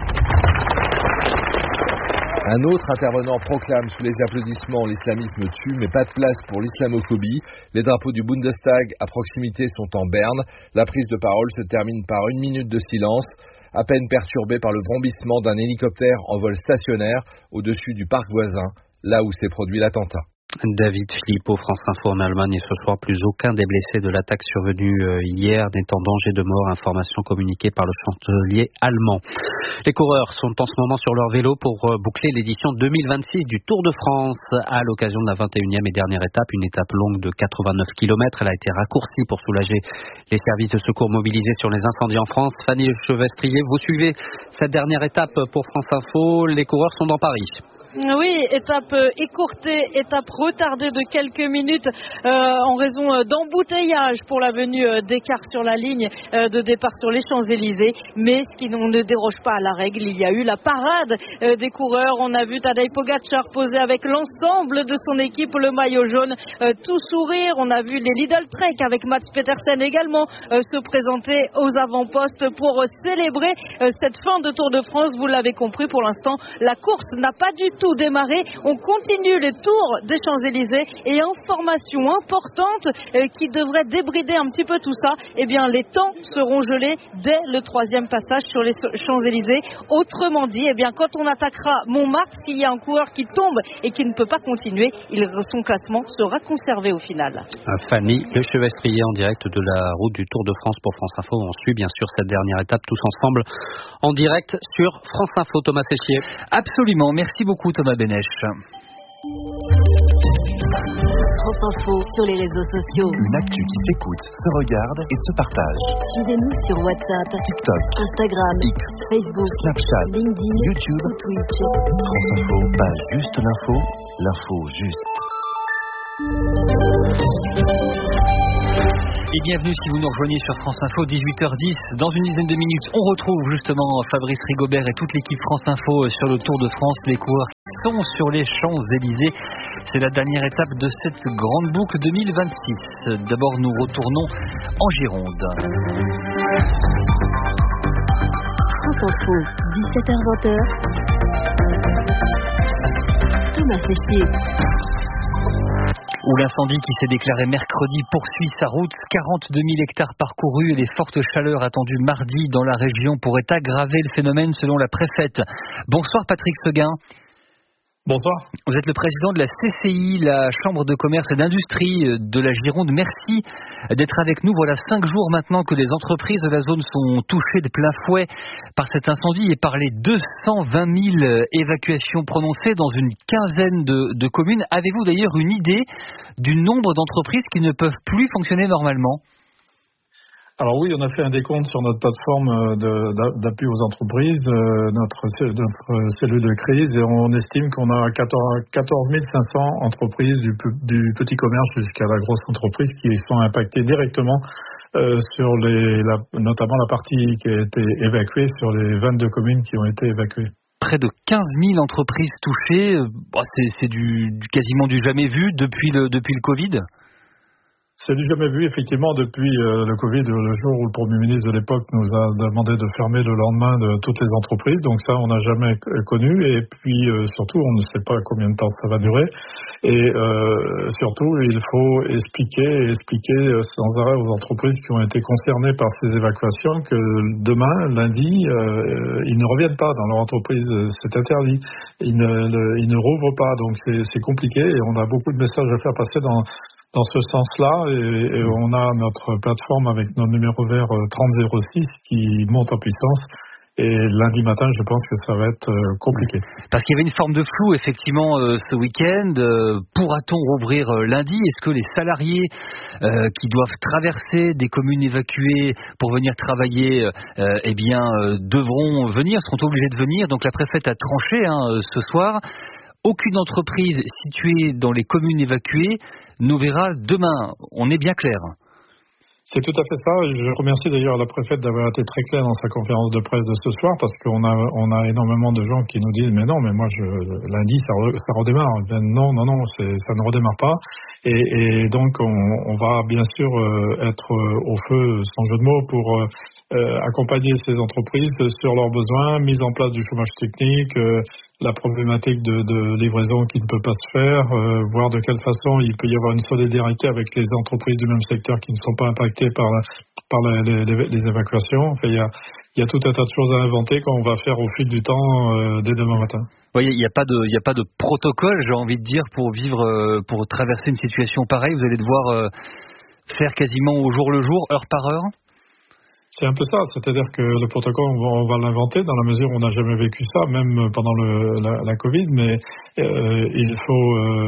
Un autre intervenant proclame sous les applaudissements « L'islamisme tue, mais pas de place pour l'islamophobie ». Les drapeaux du Bundestag à proximité sont en berne. La prise de parole se termine par une minute de silence, à peine perturbée par le vrombissement d'un hélicoptère en vol stationnaire au-dessus du parc voisin, là où s'est produit l'attentat. David Philippot, France Info en Allemagne, et ce soir, plus aucun des blessés de l'attaque survenue hier n'est en danger de mort. Information communiquée par le chancelier allemand. Les coureurs sont en ce moment sur leur vélo pour boucler l'édition deux mille vingt-six du Tour de France. À l'occasion de la vingt et unième et dernière étape, une étape longue de quatre-vingt-neuf kilomètres, elle a été raccourcie pour soulager les services de secours mobilisés sur les incendies en France. Fanny Chevestrier, vous suivez cette dernière étape pour France Info. Les coureurs sont dans Paris. Oui, étape écourtée, étape retardée de quelques minutes euh, en raison d'embouteillage pour la venue des cars sur la ligne euh, de départ sur les Champs-Élysées. Mais ce qui ne déroge pas à la règle, il y a eu la parade euh, des coureurs. On a vu Tadej Pogačar poser avec l'ensemble de son équipe le maillot jaune, euh, tout sourire. On a vu les Lidl Trek avec Mats Pedersen également euh, se présenter aux avant-postes pour célébrer euh, cette fin de Tour de France. Vous l'avez compris, pour l'instant, la course n'a pas du tout tout démarrer. On continue les tours des Champs-Élysées et information importante euh, qui devrait débrider un petit peu tout ça. Eh bien, les temps seront gelés dès le troisième passage sur les Champs-Élysées. Autrement dit, eh bien, quand on attaquera Montmartre, s'il y a un coureur qui tombe et qui ne peut pas continuer, il, son classement sera conservé au final. Fanny Lechevestrier en direct de la route du Tour de France pour France Info. On suit bien sûr cette dernière étape tous ensemble en direct sur France Info. Thomas Sessier. Absolument. Merci beaucoup Thomas Benech. France Info sur les réseaux sociaux. Une actu qui s'écoute, se regarde et se partage. Suivez-nous sur WhatsApp, TikTok, Instagram, X, Facebook, Snapchat, LinkedIn, YouTube, ou Twitch. France Info, pas juste l'info, l'info juste. Et bienvenue si vous nous rejoignez sur France Info, dix-huit heures dix. Dans une dizaine de minutes, on retrouve justement Fabrice Rigobert et toute l'équipe France Info sur le Tour de France. Les coureurs sont sur les Champs-Élysées. C'est la dernière étape de cette grande boucle deux mille vingt-six. D'abord, nous retournons en Gironde. France Info, dix-sept heures vingt. Thomas Sessier. Où l'incendie qui s'est déclaré mercredi poursuit sa route. quarante-deux mille hectares parcourus et les fortes chaleurs attendues mardi dans la région pourraient aggraver le phénomène selon la préfète. Bonsoir Patrick Seguin. Bonsoir. Vous êtes le président de la C C I, la Chambre de commerce et d'industrie de la Gironde. Merci d'être avec nous. Voilà cinq jours maintenant que les entreprises de la zone sont touchées de plein fouet par cet incendie et par les deux cent vingt mille évacuations prononcées dans une quinzaine de, de communes. Avez-vous d'ailleurs une idée du nombre d'entreprises qui ne peuvent plus fonctionner normalement ? Alors oui, on a fait un décompte sur notre plateforme de, d'appui aux entreprises, notre, notre cellule de crise, et on estime qu'on a quatorze mille cinq cents entreprises du, du petit commerce jusqu'à la grosse entreprise qui sont impactées directement euh, sur les, la, notamment la partie qui a été évacuée sur les vingt-deux communes qui ont été évacuées. Près de quinze mille entreprises touchées, c'est, c'est du, du, quasiment du jamais vu depuis le, depuis le Covid. C'est du jamais vu, effectivement, depuis euh, le Covid, le jour où le Premier ministre de l'époque nous a demandé de fermer le lendemain de toutes les entreprises. Donc ça, on n'a jamais connu. Et puis, euh, surtout, on ne sait pas combien de temps ça va durer. Et euh, surtout, il faut expliquer et expliquer sans arrêt aux entreprises qui ont été concernées par ces évacuations que demain, lundi, euh, ils ne reviennent pas dans leur entreprise. C'est interdit. Ils ne, le, ils ne rouvrent pas. Donc c'est, c'est compliqué. Et on a beaucoup de messages à faire passer dans... dans ce sens-là, et, et on a notre plateforme avec notre numéro vert trente zéro six qui monte en puissance. Et lundi matin, je pense que ça va être compliqué. Parce qu'il y avait une forme de flou, effectivement, euh, ce week-end. Euh, pourra-t-on rouvrir euh, lundi ? Est-ce que les salariés euh, qui doivent traverser des communes évacuées pour venir travailler, euh, eh bien, euh, devront venir, seront obligés de venir ? Donc la préfète a tranché hein, ce soir. Aucune entreprise située dans les communes évacuées nous verra demain. On est bien clair. C'est tout à fait ça. Je remercie d'ailleurs la préfète d'avoir été très claire dans sa conférence de presse de ce soir, parce qu'on a, on a énormément de gens qui nous disent mais non, mais moi je, lundi ça, re, ça redémarre. Ben non, non, non, c'est, ça ne redémarre pas. Et, et donc on, on va bien sûr euh, être au feu, sans jeu de mots, pour euh, accompagner ces entreprises sur leurs besoins, mise en place du chômage technique, euh, la problématique de, de livraison qui ne peut pas se faire, euh, voir de quelle façon il peut y avoir une solidarité avec les entreprises du même secteur qui ne sont pas impactées par, la, par la, les, les, les évacuations. Enfin, il y a, il y a tout un tas de choses à inventer qu'on va faire au fil du temps euh, dès demain matin. Oui, il n'y a pas de, il n'y a pas de protocole, j'ai envie de dire, pour vivre, euh, pour traverser une situation pareille. Vous allez devoir euh, faire quasiment au jour le jour, heure par heure. C'est un peu ça, c'est-à-dire que le protocole, on va, on va l'inventer dans la mesure où on n'a jamais vécu ça, même pendant le, la, la Covid, mais euh, il faut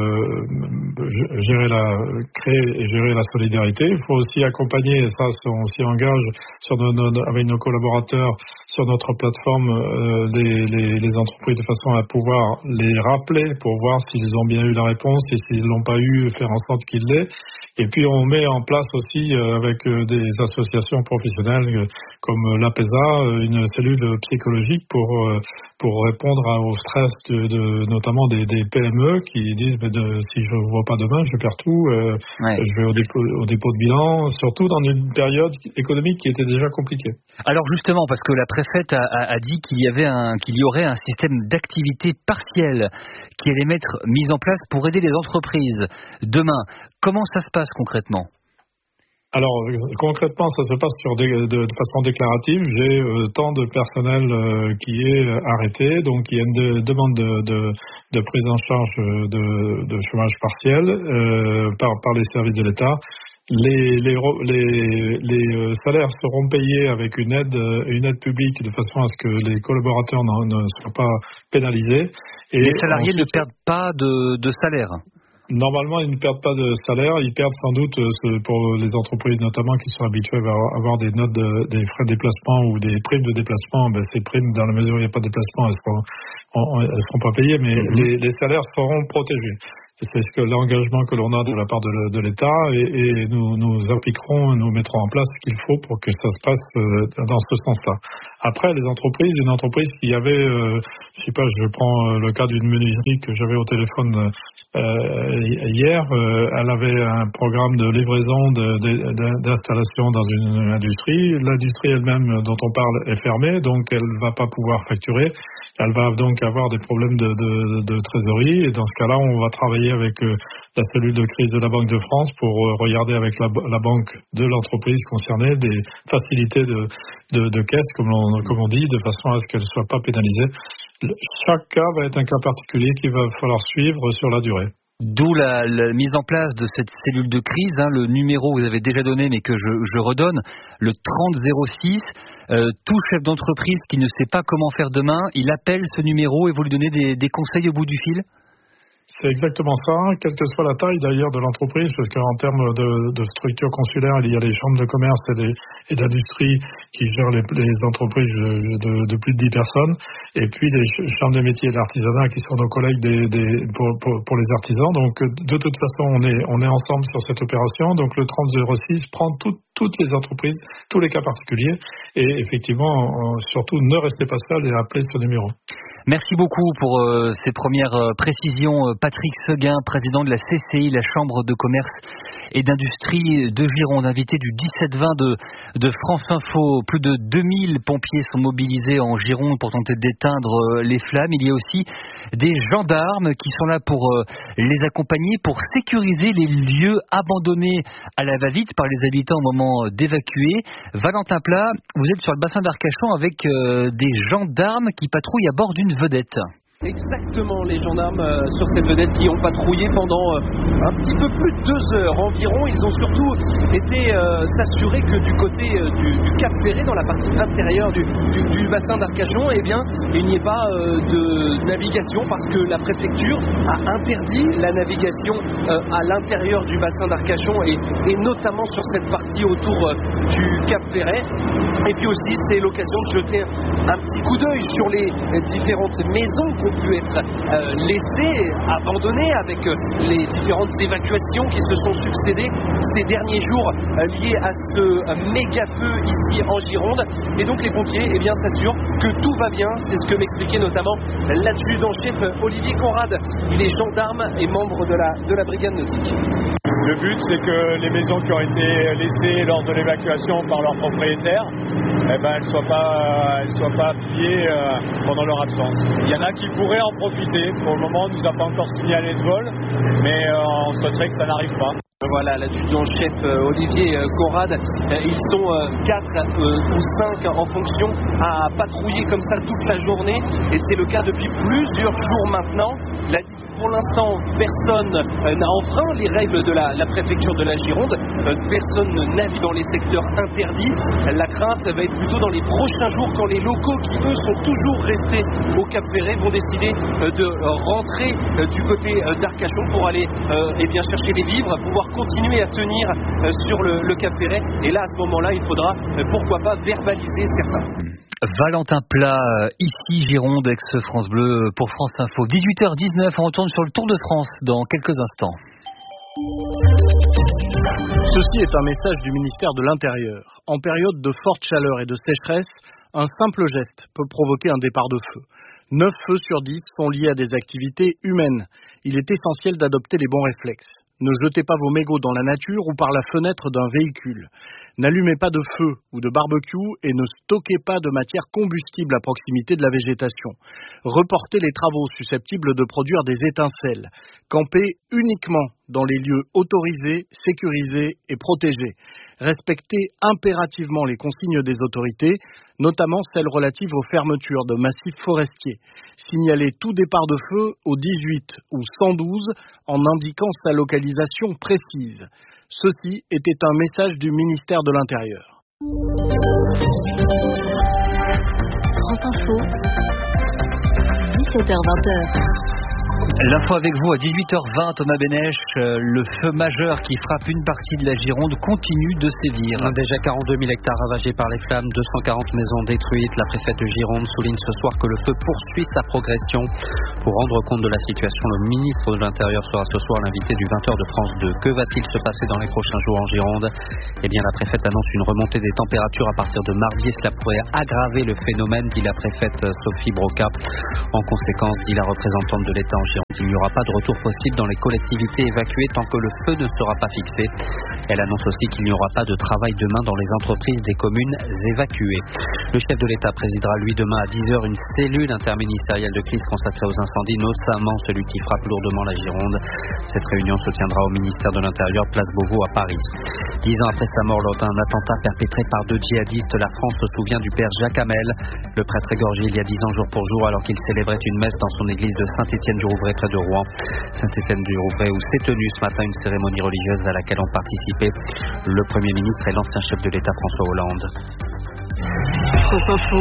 euh, gérer la, créer et gérer la solidarité. Il faut aussi accompagner, et ça, on s'y engage sur nos, nos, avec nos collaborateurs sur notre plateforme, euh, les, les, les entreprises de façon à pouvoir les rappeler pour voir s'ils ont bien eu la réponse et s'ils l'ont pas eu, faire en sorte qu'ils l'aient. Et puis on met en place aussi euh, avec euh, des associations professionnelles euh, comme euh, l'A P E S A, euh, une cellule psychologique pour euh, pour répondre à, au stress de, de notamment des, des P M E qui disent mais de, si je ne vois pas demain, je perds tout, euh, ouais. je vais au dépôt, au dépôt de bilan, surtout dans une période économique qui était déjà compliquée. Alors justement, parce que la préfète a, a, a dit qu'il y avait un, qu'il y aurait un système d'activité partielle qui allait être mis en place pour aider les entreprises demain. Comment ça se passe concrètement ? Alors concrètement, ça se passe sur des, de, de façon déclarative. J'ai euh, tant de personnel euh, qui est arrêté, donc il y a une de, demande de, de, de prise en charge de, de chômage partiel euh, par, par les services de l'État. Les, les, les, les salaires seront payés avec une aide, une aide publique de façon à ce que les collaborateurs ne, ne soient pas pénalisés. Et les salariés ensuite, ne perdent pas de, de salaire. Normalement, ils ne perdent pas de salaire. Ils perdent sans doute, pour les entreprises notamment qui sont habituées à avoir des notes, de, des frais de déplacement ou des primes de déplacement. Ben, ces primes, dans la mesure où il n'y a pas de déplacement, elles ne seront, seront pas payées, mais mm-hmm. les, les salaires seront protégés. C'est ce que l'engagement que l'on a de la part de, de l'État et, et nous, nous appliquerons, nous mettrons en place ce qu'il faut pour que ça se passe euh, dans ce sens-là. Après, les entreprises, une entreprise qui avait, euh, je sais pas, je prends le cas d'une menuiserie que j'avais au téléphone euh, hier, euh, elle avait un programme de livraison de, de, de, d'installation dans une industrie. L'industrie elle-même dont on parle est fermée, donc elle ne va pas pouvoir facturer. Elle va donc avoir des problèmes de, de, de trésorerie et dans ce cas-là, on va travailler avec euh, la cellule de crise de la Banque de France pour euh, regarder avec la, la banque de l'entreprise concernée des facilités de, de, de caisse, comme on, comme on dit, de façon à ce qu'elle ne soit pas pénalisée. Chaque cas va être un cas particulier qu'il va falloir suivre sur la durée. D'où la, la mise en place de cette cellule de crise, hein, le numéro que vous avez déjà donné mais que je, je redonne, le trente zéro six. Euh, tout chef d'entreprise qui ne sait pas comment faire demain, il appelle ce numéro et vous lui donnez des, des conseils au bout du fil ? C'est exactement ça, quelle que soit la taille d'ailleurs de l'entreprise, parce qu'en termes de, de structure consulaire, il y a les chambres de commerce et, des, et d'industrie qui gèrent les, les entreprises de, de plus de dix personnes, et puis les chambres de métiers et de l'artisanat qui sont nos collègues des, des, pour, pour, pour les artisans. Donc de toute façon, on est, on est ensemble sur cette opération. Donc le trente zéro six prend tout, toutes les entreprises, tous les cas particuliers, et effectivement, surtout ne restez pas seul et appelez ce numéro. Merci beaucoup pour euh, ces premières euh, précisions. Patrick Seguin, président de la C C I, la Chambre de commerce et d'industrie de Gironde, invité du dix-sept vingt de, de France Info. Plus de deux mille pompiers sont mobilisés en Gironde pour tenter d'éteindre les flammes. Il y a aussi des gendarmes qui sont là pour euh, les accompagner, pour sécuriser les lieux abandonnés à la va-vite par les habitants au moment d'évacuer. Valentin Plat, vous êtes sur le bassin d'Arcachon avec euh, des gendarmes qui patrouillent à bord d'une vedette. Exactement, les gendarmes euh, sur cette vedette qui ont patrouillé pendant euh, un petit peu plus de deux heures environ. Ils ont surtout été euh, s'assurer que du côté euh, du, du Cap Ferré, dans la partie intérieure du, du, du bassin d'Arcachon, eh bien, il n'y ait pas euh, de navigation parce que la préfecture a interdit la navigation euh, à l'intérieur du bassin d'Arcachon et, et notamment sur cette partie autour euh, du Cap Ferret. Et puis aussi, c'est l'occasion de jeter un petit coup d'œil sur les différentes maisons qui ont pu être euh, laissées, abandonnées avec euh, les différentes évacuations qui se sont succédées ces derniers jours euh, liées à ce euh, méga feu ici en Gironde. Et donc les pompiers eh bien, s'assurent que tout va bien. C'est ce que m'expliquait notamment l'adjudant-chef Olivier Conrad. Il est gendarme et membre de la, de la brigade nautique. Le but, c'est que les maisons qui ont été laissées lors de l'évacuation par leurs propriétaires, eh ben, elles ne soient pas, elles soient pas pillées euh, pendant leur absence. Il y en a qui pourraient en profiter. Pour le moment, on ne nous a pas encore signalé de vol, mais euh, on souhaiterait que ça n'arrive pas. Voilà, l'adjudant-chef euh, Olivier euh, Conrad, euh, ils sont euh, quatre euh, ou cinq en fonction à patrouiller comme ça toute la journée et c'est le cas depuis plusieurs jours maintenant. La, pour l'instant, personne euh, n'a enfreint les règles de la, la préfecture de la Gironde, euh, personne ne navigue dans les secteurs interdits. La crainte va être plutôt dans les prochains jours quand les locaux qui eux sont toujours restés au Cap Ferret vont décider euh, de rentrer euh, du côté euh, d'Arcachon pour aller euh, eh bien, chercher les vivres, pouvoir continuer à tenir euh, sur le, le Cap Ferret. Et là, à ce moment-là, il faudra, euh, pourquoi pas, verbaliser certains. Valentin Plat, ici Gironde, ex-France Bleu pour France Info. dix-huit heures dix-neuf, on retourne sur le Tour de France dans quelques instants. Ceci est un message du ministère de l'Intérieur. En période de forte chaleur et de sécheresse, un simple geste peut provoquer un départ de feu. neuf feux sur dix sont liés à des activités humaines. Il est essentiel d'adopter les bons réflexes. Ne jetez pas vos mégots dans la nature ou par la fenêtre d'un véhicule. N'allumez pas de feu ou de barbecue et ne stockez pas de matière combustible à proximité de la végétation. Reportez les travaux susceptibles de produire des étincelles. Campez uniquement dans les lieux autorisés, sécurisés et protégés. Respectez impérativement les consignes des autorités, notamment celles relatives aux fermetures de massifs forestiers. Signalez tout départ de feu au dix-huit ou cent douze en indiquant sa localisation précise. Ceci était un message du ministère de l'Intérieur. France Info, dix-sept heures vingt. L'info avec vous à dix-huit heures vingt, Thomas Bénèche. Le feu majeur qui frappe une partie de la Gironde continue de sévir. Déjà quarante-deux mille hectares ravagés par les flammes, deux cent quarante maisons détruites. La préfète de Gironde souligne ce soir que le feu poursuit sa progression. Pour rendre compte de la situation, le ministre de l'Intérieur sera ce soir l'invité du vingt heures de France deux. Que va-t-il se passer dans les prochains jours en Gironde ? Eh bien, la préfète annonce une remontée des températures à partir de mardi et cela pourrait aggraver le phénomène, dit la préfète Sophie Broca. En conséquence, dit la représentante de l'État en Gironde, il n'y aura pas de retour possible dans les collectivités évacuées tant que le feu ne sera pas fixé. Elle annonce aussi qu'il n'y aura pas de travail demain dans les entreprises des communes évacuées. Le chef de l'État présidera lui demain à dix heures une cellule interministérielle de crise consacrée aux incendies, notamment celui qui frappe lourdement la Gironde. Cette réunion se tiendra au ministère de l'Intérieur, place Beauvau à Paris. Dix ans après sa mort lors d'un attentat perpétré par deux djihadistes, la France se souvient du père Jacques Hamel. Le prêtre égorgé il y a dix ans jour pour jour alors qu'il célébrait une messe dans son église de Saint-Étienne-du-Rouvray près de Rouen. Saint-Étienne-du-Rouvray où s'est tenue ce matin une cérémonie religieuse à laquelle ont participé le Premier ministre et l'ancien chef de l'État François Hollande. France Info,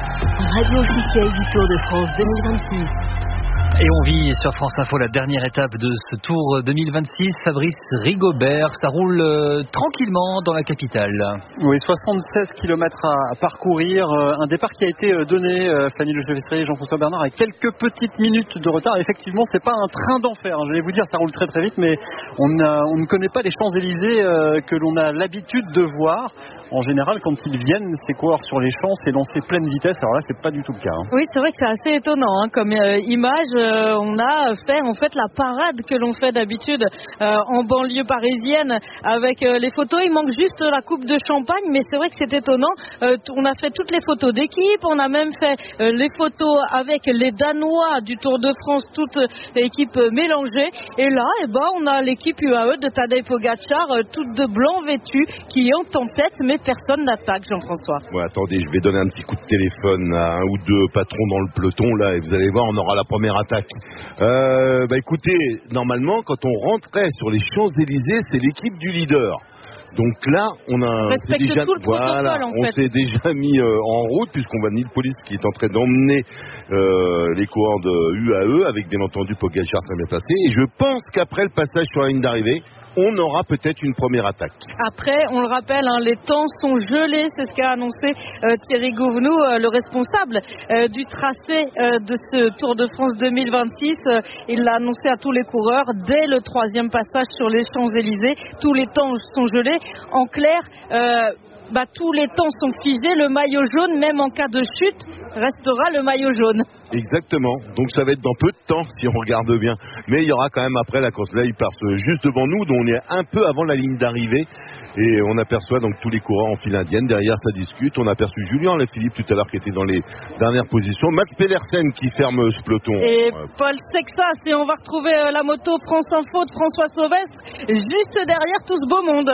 radio officielle du Tour de France deux mille vingt-six. Et on vit sur France Info la dernière étape de ce Tour deux mille vingt-six. Fabrice Rigobert, ça roule euh, tranquillement dans la capitale. Oui, soixante-seize kilomètres à parcourir. Un départ qui a été donné, euh, Fanny Le Chevestre et Jean-François Bernard, avec quelques petites minutes de retard. Effectivement, c'est pas un train d'enfer. Je vais vous dire, ça roule très très vite, mais on, a, on ne connaît pas les Champs-Élysées euh, que l'on a l'habitude de voir. En général, quand ils viennent, ces coureurs sur les champs, c'est lancé pleine vitesse. Alors là, c'est pas du tout le cas. Hein. Oui, c'est vrai que c'est assez étonnant hein, comme euh, image. Euh, on a fait en fait la parade que l'on fait d'habitude euh, en banlieue parisienne avec euh, les photos. Il manque juste la coupe de champagne, mais c'est vrai que c'est étonnant. Euh, on a fait toutes les photos d'équipe. On a même fait euh, les photos avec les Danois du Tour de France, toute l'équipe euh, mélangée. Et là, eh ben, on a l'équipe U A E de Tadej Pogacar, euh, toute de blanc vêtue, qui est en tête, mais personne n'attaque, Jean-François. Ouais, attendez, je vais donner un petit coup de téléphone à un ou deux patrons dans le peloton là et vous allez voir, on aura la première attaque. Euh, bah écoutez, normalement, quand on rentrait sur les Champs-Élysées, c'est l'équipe du leader. Donc là, on a Respecte déjà, tout le voilà, protocole, en on fait. s'est déjà mis euh, en route puisqu'on va Nils Police qui est en train d'emmener euh, les coureurs de U A E avec bien entendu Pogacar très bien placé. Et je pense qu'après le passage sur la ligne d'arrivée, on aura peut-être une première attaque. Après, on le rappelle, hein, les temps sont gelés, c'est ce qu'a annoncé euh, Thierry Gouvenou, euh, le responsable euh, du tracé euh, de ce Tour de France deux mille vingt-six. Euh, il l'a annoncé à tous les coureurs dès le troisième passage sur les Champs-Élysées. Tous les temps sont gelés. En clair, euh, bah, tous les temps sont figés. Le maillot jaune, même en cas de chute, restera le maillot jaune. Exactement, donc ça va être dans peu de temps si on regarde bien, mais il y aura quand même après la course, là il passe juste devant nous, donc on est un peu avant la ligne d'arrivée et on aperçoit donc tous les coureurs en file indienne, derrière ça discute, on a aperçu Julien Alaphilippe tout à l'heure qui était dans les dernières positions, Max Pedersen qui ferme ce peloton. Et Paul Sexas, et on va retrouver la moto France Info de François Sauvestre juste derrière tout ce beau monde.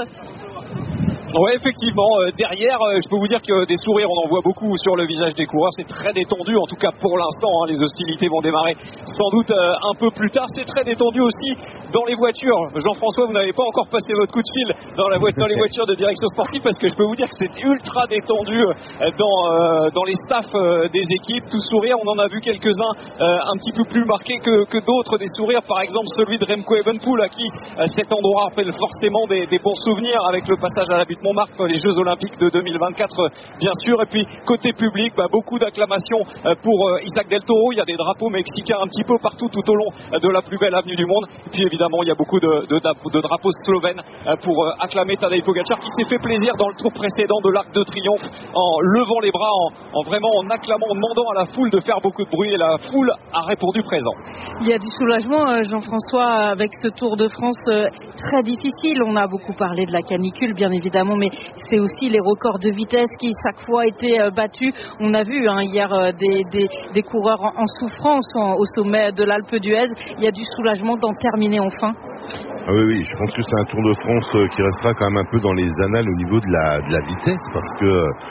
Oui, effectivement, euh, derrière, euh, je peux vous dire que des sourires, on en voit beaucoup sur le visage des coureurs. C'est très détendu, en tout cas pour l'instant. Hein, les hostilités vont démarrer sans doute euh, un peu plus tard. C'est très détendu aussi dans les voitures. Jean-François, vous n'avez pas encore passé votre coup de fil dans, la vo- dans les voitures de direction sportive parce que je peux vous dire que c'est ultra détendu euh, dans, euh, dans les staffs euh, des équipes. Tout sourire, on en a vu quelques-uns euh, un petit peu plus marqués que, que d'autres. Des sourires, par exemple celui de Remco Evenepoel à qui euh, cet endroit rappelle forcément des, des bons souvenirs avec le passage à la circuit de Montmartre, les Jeux Olympiques de deux mille vingt-quatre, bien sûr. Et puis côté public, bah, beaucoup d'acclamations pour Isaac Del Toro. Il y a des drapeaux mexicains un petit peu partout tout au long de la plus belle avenue du monde. Et puis évidemment, il y a beaucoup de, de, de drapeaux slovènes pour acclamer Tadej Pogačar, qui s'est fait plaisir dans le tour précédent de l'Arc de Triomphe en levant les bras, en, en vraiment en acclamant, en demandant à la foule de faire beaucoup de bruit, et la foule a répondu présent. Il y a du soulagement, Jean-François, avec ce Tour de France très difficile. On a beaucoup parlé de la canicule, bien évidemment, mais c'est aussi les records de vitesse qui chaque fois étaient battus. On a vu hein, hier des, des, des coureurs en, en souffrance en, au sommet de l'Alpe d'Huez. Il y a du soulagement d'en terminer enfin. Ah oui, oui, je pense que c'est un Tour de France qui restera quand même un peu dans les annales au niveau de la, de la vitesse, parce que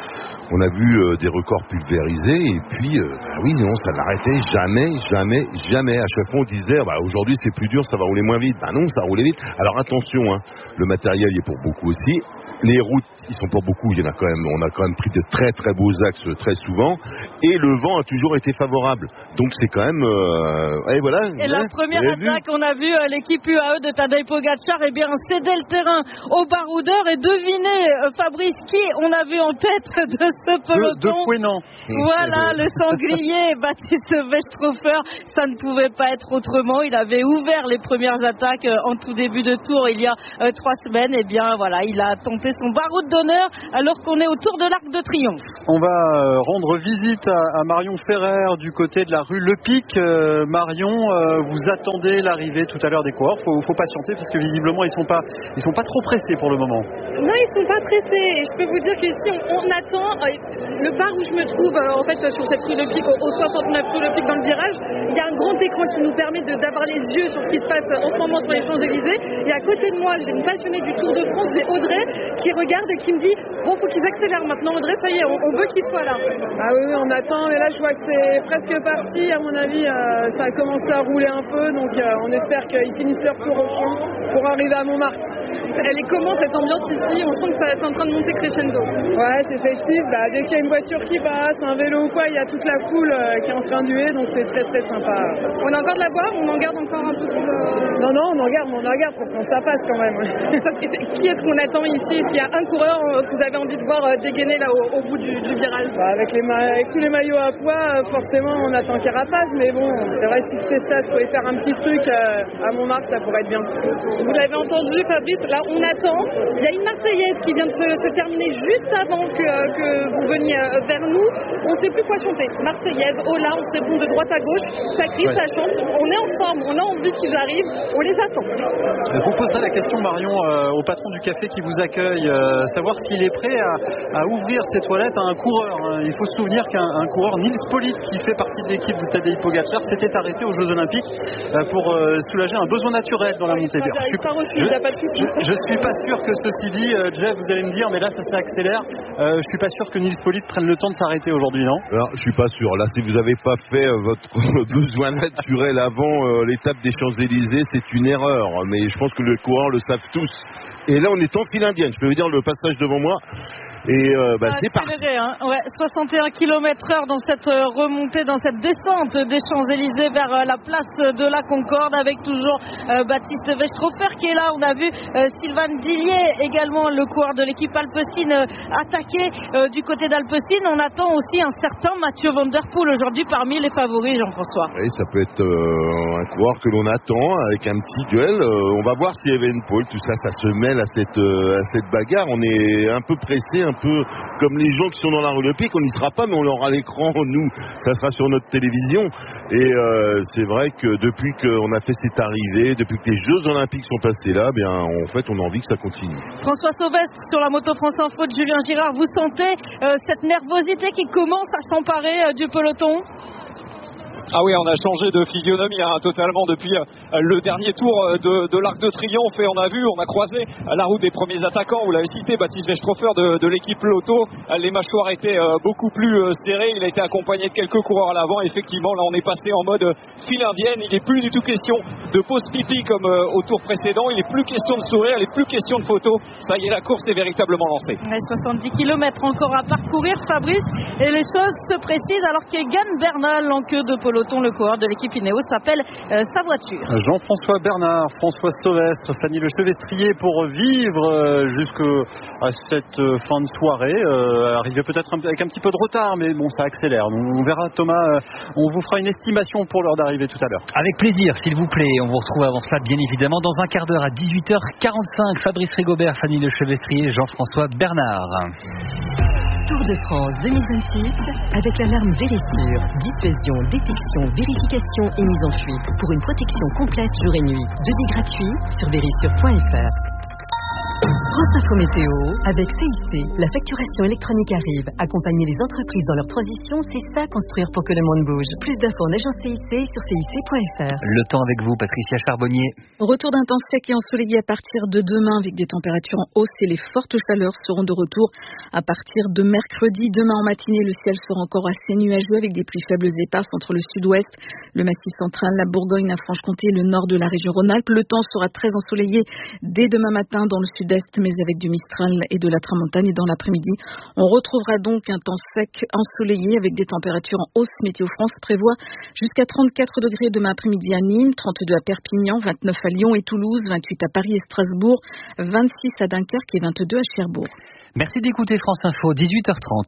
on a vu euh, des records pulvérisés, et puis euh, bah oui, non, ça n'arrêtait jamais, jamais, jamais. À chaque fois, on disait, bah, aujourd'hui c'est plus dur, ça va rouler moins vite. Bah non, ça roulait vite. Alors attention, hein, le matériel y est pour beaucoup aussi. Les routes, ils sont pour beaucoup. Il y en a quand même, on a quand même pris de très très beaux axes très souvent, et le vent a toujours été favorable. Donc c'est quand même, euh, et voilà. Et la première attaque, on a vu euh, l'équipe U A E de Tadej Pogačar, et eh bien céder le terrain au baroudeur, et devinez, euh, Fabrice, qui on a vu en tête de ce peloton. De, de Fouenan. Voilà, le sanglier Baptiste Westrhofer. Ça ne pouvait pas être autrement. Il avait ouvert les premières attaques euh, en tout début de tour il y a euh, trois semaines. Et eh bien voilà, il a tenté son baroud d'honneur alors qu'on est autour de l'Arc de Triomphe. On va euh, rendre visite à, à Marion Ferrer du côté de la rue Le Pic. Euh, Marion, euh, vous attendez l'arrivée tout à l'heure des coureurs. Faut, faut patienter parce que visiblement ils sont pas, ils sont pas trop pressés pour le moment. Non, ils sont pas pressés. Et je peux vous dire qu'ici on, on attend. Euh, le bar où je me trouve, euh, en fait, sur cette rue Le Pic, au, au soixante-neuf rue Le Pic dans le virage, il y a un grand écran qui nous permet de, d'avoir les yeux sur ce qui se passe en ce moment sur les Champs-Élysées. Et à côté de moi, j'ai une passionnée du Tour de France, j'ai Audrey, qui regarde et qui me dit bon, faut qu'ils accélèrent maintenant. Audrey, ça y est, on, on veut qu'ils soient là. Ah oui, oui, on attend. Et là, je vois que c'est presque parti. À mon avis, euh, ça a commencé à rouler un peu. Donc, euh, on espère qu'ils finissent leur tour au fond pour arriver à Montmartre. Elle est comment cette ambiance ici? On sent que ça c'est en train de monter crescendo. Ouais, c'est festif. Bah, dès qu'il y a une voiture qui passe, un vélo ou quoi, il y a toute la foule euh, qui est en train de huer, donc c'est très très sympa. On a encore de la boire? On en garde encore un peu pour le... Non, non, on en garde, on en garde pour que ça passe quand même. Qui est-ce qu'on attend ici? Est-ce qu'il y a un coureur que vous avez envie de voir dégainer là au, au bout du, du virage? Bah, avec, les ma- avec tous les maillots à poids, forcément on attend Carapace, mais bon, c'est vrai, si c'est ça, il faut faire un petit truc euh, à Montmartre, ça pourrait être bien. Vous l'avez entendu, Fabrice, là on attend. Il y a une Marseillaise qui vient de se, se terminer juste avant que, que vous veniez vers nous. On ne sait plus quoi chanter. Marseillaise, Ola, on se répond de droite à gauche. Ça crie, ouais. Ça chante. On est en forme, on a envie qu'ils arrivent. On les attend. Je vous poserai la question, Marion, euh, au patron du café qui vous accueille, euh, savoir s'il est prêt à, à ouvrir ses toilettes à un coureur. Hein. Il faut se souvenir qu'un un coureur, Nils Politt, qui fait partie de l'équipe de Tadej Pogačar, s'était arrêté aux Jeux Olympiques euh, pour euh, soulager un besoin naturel dans la montée verte. Je, je, je, je suis pas sûr que ceci dit, euh, Jeff, vous allez me dire, mais là ça s'accélère. Euh, je suis pas sûr que Nils Politt prenne le temps de s'arrêter aujourd'hui, non? Alors, je suis pas sûr. Là, si vous n'avez pas fait euh, votre besoin naturel avant euh, l'étape des Champs-Élysées, c'est une erreur. Mais je pense que les coureurs le savent tous. Et là, on est en file indienne. Je peux vous dire, le passage devant moi. Et euh, bah, c'est parti. Hein. Ouais, soixante et un kilomètres heure dans cette remontée, dans cette descente des Champs-Élysées vers euh, la place de la Concorde, avec toujours euh, Baptiste Westrhofer qui est là. On a vu euh, Sylvain Dillier, également le coureur de l'équipe Alpecin, euh, attaqué euh, du côté d'Alpecin. On attend aussi un certain Mathieu Van Der Poel aujourd'hui parmi les favoris, Jean-François. Oui, ça peut être euh, un coureur que l'on attend avec un petit duel. Euh, on va voir si Evenepoel, tout ça, ça se mêle à cette, euh, à cette bagarre. On est un peu pressé, un un peu comme les gens qui sont dans la rue Le Pic. On n'y sera pas, mais on aura l'écran, nous, ça sera sur notre télévision. Et euh, c'est vrai que depuis qu'on a fait cette arrivée, depuis que les Jeux Olympiques sont passés là, bien, en fait, on a envie que ça continue. François Sauvestre, sur la Moto France Info de Julien Girard, vous sentez euh, cette nervosité qui commence à s'emparer euh, du peloton ? Ah oui, on a changé de physionomie hein, totalement depuis euh, le dernier tour euh, de, de l'Arc de Triomphe, et on a vu, on a croisé euh, la route des premiers attaquants. Vous l'avez cité, Baptiste Westrhofer de, de l'équipe Lotto. Euh, les mâchoires étaient euh, beaucoup plus euh, serrées. Il a été accompagné de quelques coureurs à l'avant. Effectivement, là, on est passé en mode euh, file indienne. Il n'est plus du tout question de pause pipi comme euh, au tour précédent. Il n'est plus question de sourire, il n'est plus question de photo. Ça y est, la course est véritablement lancée. Ouais, soixante-dix kilomètres encore à parcourir, Fabrice, et les choses se précisent alors qu'Egan Bernal en queue de peloton peloton. Le coureur de l'équipe Ineos s'appelle euh, sa voiture. Jean-François Bernard, François Sauvestre, Fanny Lechevestrier pour vivre euh, jusqu'à cette euh, fin de soirée. Euh, arrivé peut-être un, avec un petit peu de retard, mais bon, ça accélère. Donc, on verra, Thomas, euh, on vous fera une estimation pour l'heure d'arrivée tout à l'heure. Avec plaisir, s'il vous plaît. On vous retrouve avant cela, bien évidemment, dans un quart d'heure à dix-huit heures quarante-cinq. Fabrice Rigobert, Fanny Lechevestrier, Jean-François Bernard. Tour de France deux mille vingt-six avec l'alarme Vérissure. Dissuasion, détection, vérification et mise en fuite pour une protection complète jour et nuit. Devis gratuit sur vérissure point f r. France Info Météo avec C I C. La facturation électronique arrive. Accompagner les entreprises dans leur transition, c'est ça construire pour que le monde bouge. Plus d'infos en agence C I C sur C I C point f r. Le temps avec vous, Patricia Charbonnier. Retour d'un temps sec et ensoleillé à partir de demain avec des températures en hausse et les fortes chaleurs seront de retour à partir de mercredi. Demain en matinée, le ciel sera encore assez nuageux avec des pluies faibles éparses entre le sud-ouest, le massif central, la Bourgogne, la Franche-Comté et le nord de la région Rhône-Alpes. Le temps sera très ensoleillé dès demain matin dans le sud-est, mais avec du Mistral et de la Tramontane. Et dans l'après-midi, on retrouvera donc un temps sec ensoleillé avec des températures en hausse. Météo France prévoit jusqu'à trente-quatre degrés demain après-midi à Nîmes, trente-deux à Perpignan, vingt-neuf à Lyon et Toulouse, vingt-huit à Paris et Strasbourg, vingt-six à Dunkerque et vingt-deux à Cherbourg. Merci d'écouter France Info, dix-huit heures trente.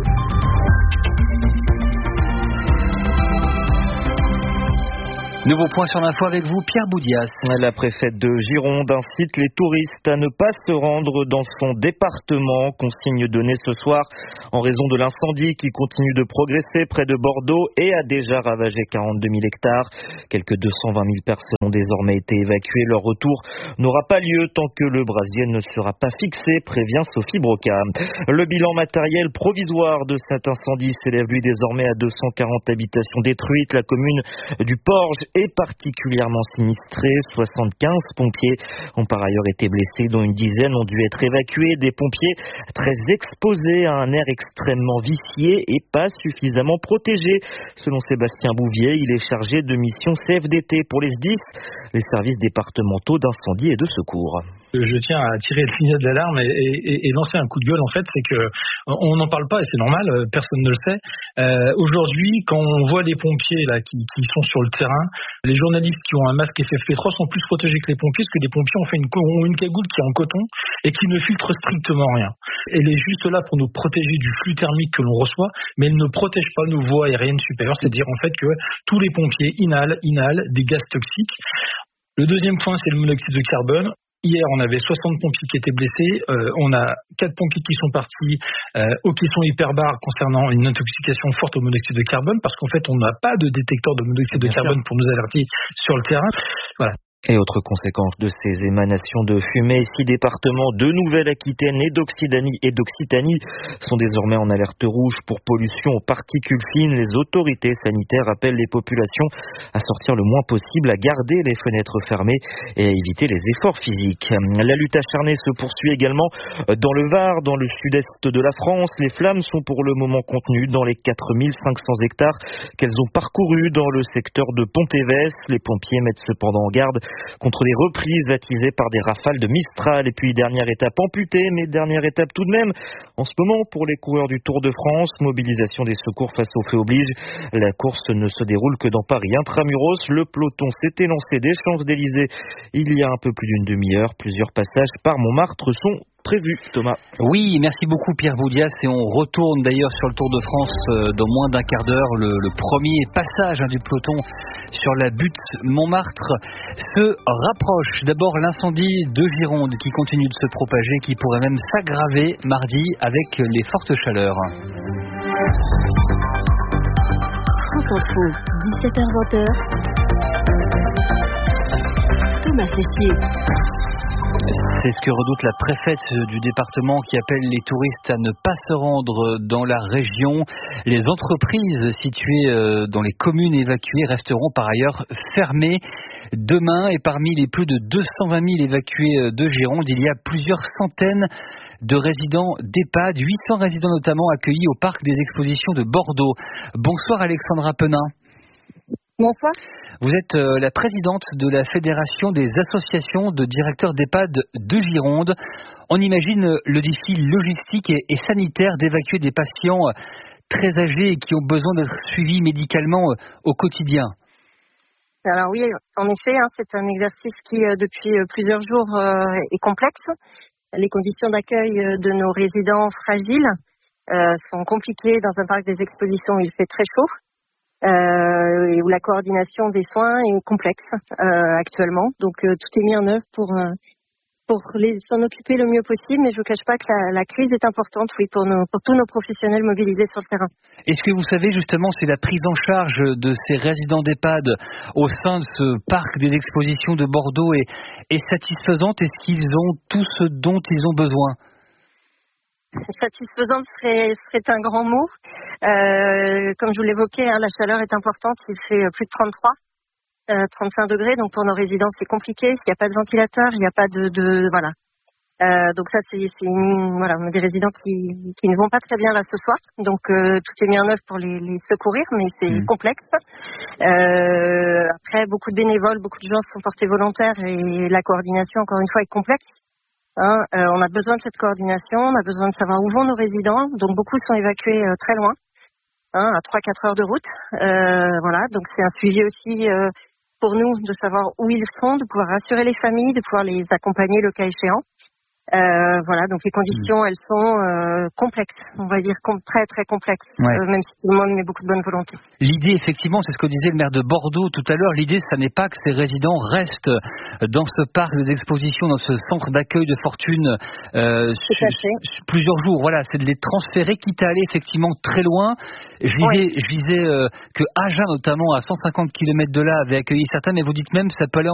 Nouveau point sur l'info avec vous, Pierre Boudias. La préfète de Gironde incite les touristes à ne pas se rendre dans son département. Consigne donnée ce soir en raison de l'incendie qui continue de progresser près de Bordeaux et a déjà ravagé quarante-deux mille hectares. Quelques deux cent vingt mille personnes ont désormais été évacuées. Leur retour n'aura pas lieu tant que le brasier ne sera pas fixé, prévient Sophie Broca. Le bilan matériel provisoire de cet incendie s'élève lui désormais à deux cent quarante habitations détruites. La commune du Porge est particulièrement sinistrée. soixante-quinze pompiers ont par ailleurs été blessés, dont une dizaine ont dû être évacués. Des pompiers très exposés à un air extrêmement vicié et pas suffisamment protégés. Selon Sébastien Bouvier, il est chargé de mission C F D T pour les S D I S, les services départementaux d'incendie et de secours. Je tiens à tirer le signal d'alarme et, et, et lancer un coup de gueule. En fait, c'est que on n'en parle pas et c'est normal, personne ne le sait. Euh, aujourd'hui, quand on voit les pompiers là qui, qui sont sur le terrain, les journalistes qui ont un masque F F P trois sont plus protégés que les pompiers, parce que les pompiers ont fait une, ont une cagoule qui est en coton et qui ne filtre strictement rien. Elle est juste là pour nous protéger du flux thermique que l'on reçoit, mais elle ne protège pas nos voies aériennes supérieures, c'est-à-dire en fait que tous les pompiers inhalent, inhalent des gaz toxiques. Le deuxième point, c'est le monoxyde de carbone. Hier, on avait soixante pompiers qui étaient blessés. Euh, on a quatre pompiers qui sont partis euh, au caisson hyperbare concernant une intoxication forte au monoxyde de carbone, parce qu'en fait, on n'a pas de détecteur de monoxyde de carbone pour nous alerter sur le terrain. Voilà. Et autre conséquence de ces émanations de fumée, six départements de Nouvelle-Aquitaine et d'Occitanie et d'Occitanie sont désormais en alerte rouge pour pollution aux particules fines. Les autorités sanitaires appellent les populations à sortir le moins possible, à garder les fenêtres fermées et à éviter les efforts physiques. La lutte acharnée se poursuit également dans le Var, dans le sud-est de la France. Les flammes sont pour le moment contenues dans les quatre mille cinq cents hectares qu'elles ont parcourus dans le secteur de Pontévès. Les pompiers mettent cependant en garde contre des reprises attisées par des rafales de Mistral. Et puis dernière étape amputée, mais dernière étape tout de même en ce moment pour les coureurs du Tour de France. Mobilisation des secours face au feu oblige. La course ne se déroule que dans Paris intramuros. Le peloton s'était lancé des Champs-Élysées il y a un peu plus d'une demi-heure. Plusieurs passages par Montmartre sont prévu, Thomas. Oui, merci beaucoup Pierre Boudias, et on retourne d'ailleurs sur le Tour de France euh, dans moins d'un quart d'heure. Le, le premier passage hein, du peloton sur la butte Montmartre se rapproche. D'abord l'incendie de Gironde qui continue de se propager, qui pourrait même s'aggraver mardi avec les fortes chaleurs. France Info, dix-sept heures vingt. Thomas Séchier. C'est ce que redoute la préfète du département qui appelle les touristes à ne pas se rendre dans la région. Les entreprises situées dans les communes évacuées resteront par ailleurs fermées demain. Et parmi les plus de deux cent vingt mille évacués de Gironde, il y a plusieurs centaines de résidents d'EHPAD, huit cents résidents notamment accueillis au parc des expositions de Bordeaux. Bonsoir Alexandra Penin. Bonsoir. Vous êtes la présidente de la Fédération des associations de directeurs d'EHPAD de Gironde. On imagine le défi logistique et sanitaire d'évacuer des patients très âgés et qui ont besoin d'être suivis médicalement au quotidien. Alors oui, en effet, hein, c'est un exercice qui, euh, depuis euh, plusieurs jours, euh, est complexe. Les conditions d'accueil de nos résidents fragiles euh, sont compliquées dans un parc des expositions où il fait très chaud euh, et où la coordination des soins est complexe euh, actuellement. Donc euh, tout est mis en œuvre pour euh, pour les, s'en occuper le mieux possible, mais je ne vous cache pas que la, la crise est importante, oui, pour, nos, pour tous nos professionnels mobilisés sur le terrain. Est-ce que vous savez justement si la prise en charge de ces résidents d'EHPAD au sein de ce parc des expositions de Bordeaux est, est satisfaisante? Est-ce qu'ils ont tout ce dont ils ont besoin? Satisfaisante serait, serait un grand mot. Euh, comme je vous l'évoquais, hein, la chaleur est importante, il fait plus de trente-trois. Euh, trente-cinq degrés, donc pour nos résidents c'est compliqué, il n'y a pas de ventilateur, il n'y a pas de, de voilà. Euh, donc ça c'est, c'est une, voilà, des résidents qui, qui ne vont pas très bien là ce soir, donc euh, tout est mis en œuvre pour les, les secourir, mais c'est mmh. complexe. Euh, après beaucoup de bénévoles, beaucoup de gens sont portés volontaires et la coordination encore une fois est complexe. Hein, euh, on a besoin de cette coordination, on a besoin de savoir où vont nos résidents, donc beaucoup sont évacués euh, très loin, hein, à trois à quatre heures de route. Euh, voilà, donc c'est un suivi aussi. Euh, pour nous de savoir où ils sont, de pouvoir rassurer les familles, de pouvoir les accompagner le cas échéant. Euh, voilà, donc les conditions, elles sont euh, complexes, on va dire com- très très complexes, ouais. euh, même si tout le monde met beaucoup de bonne volonté. L'idée, effectivement, c'est ce que disait le maire de Bordeaux tout à l'heure, l'idée, ça n'est pas que ces résidents restent dans ce parc d'exposition, dans ce centre d'accueil de fortune euh, su- su- plusieurs jours, voilà, c'est de les transférer, quitte à aller effectivement très loin. Je disais, ouais. je disais euh, que Agen, notamment, à cent cinquante kilomètres de là, avait accueilli certains, mais vous dites même ça peut aller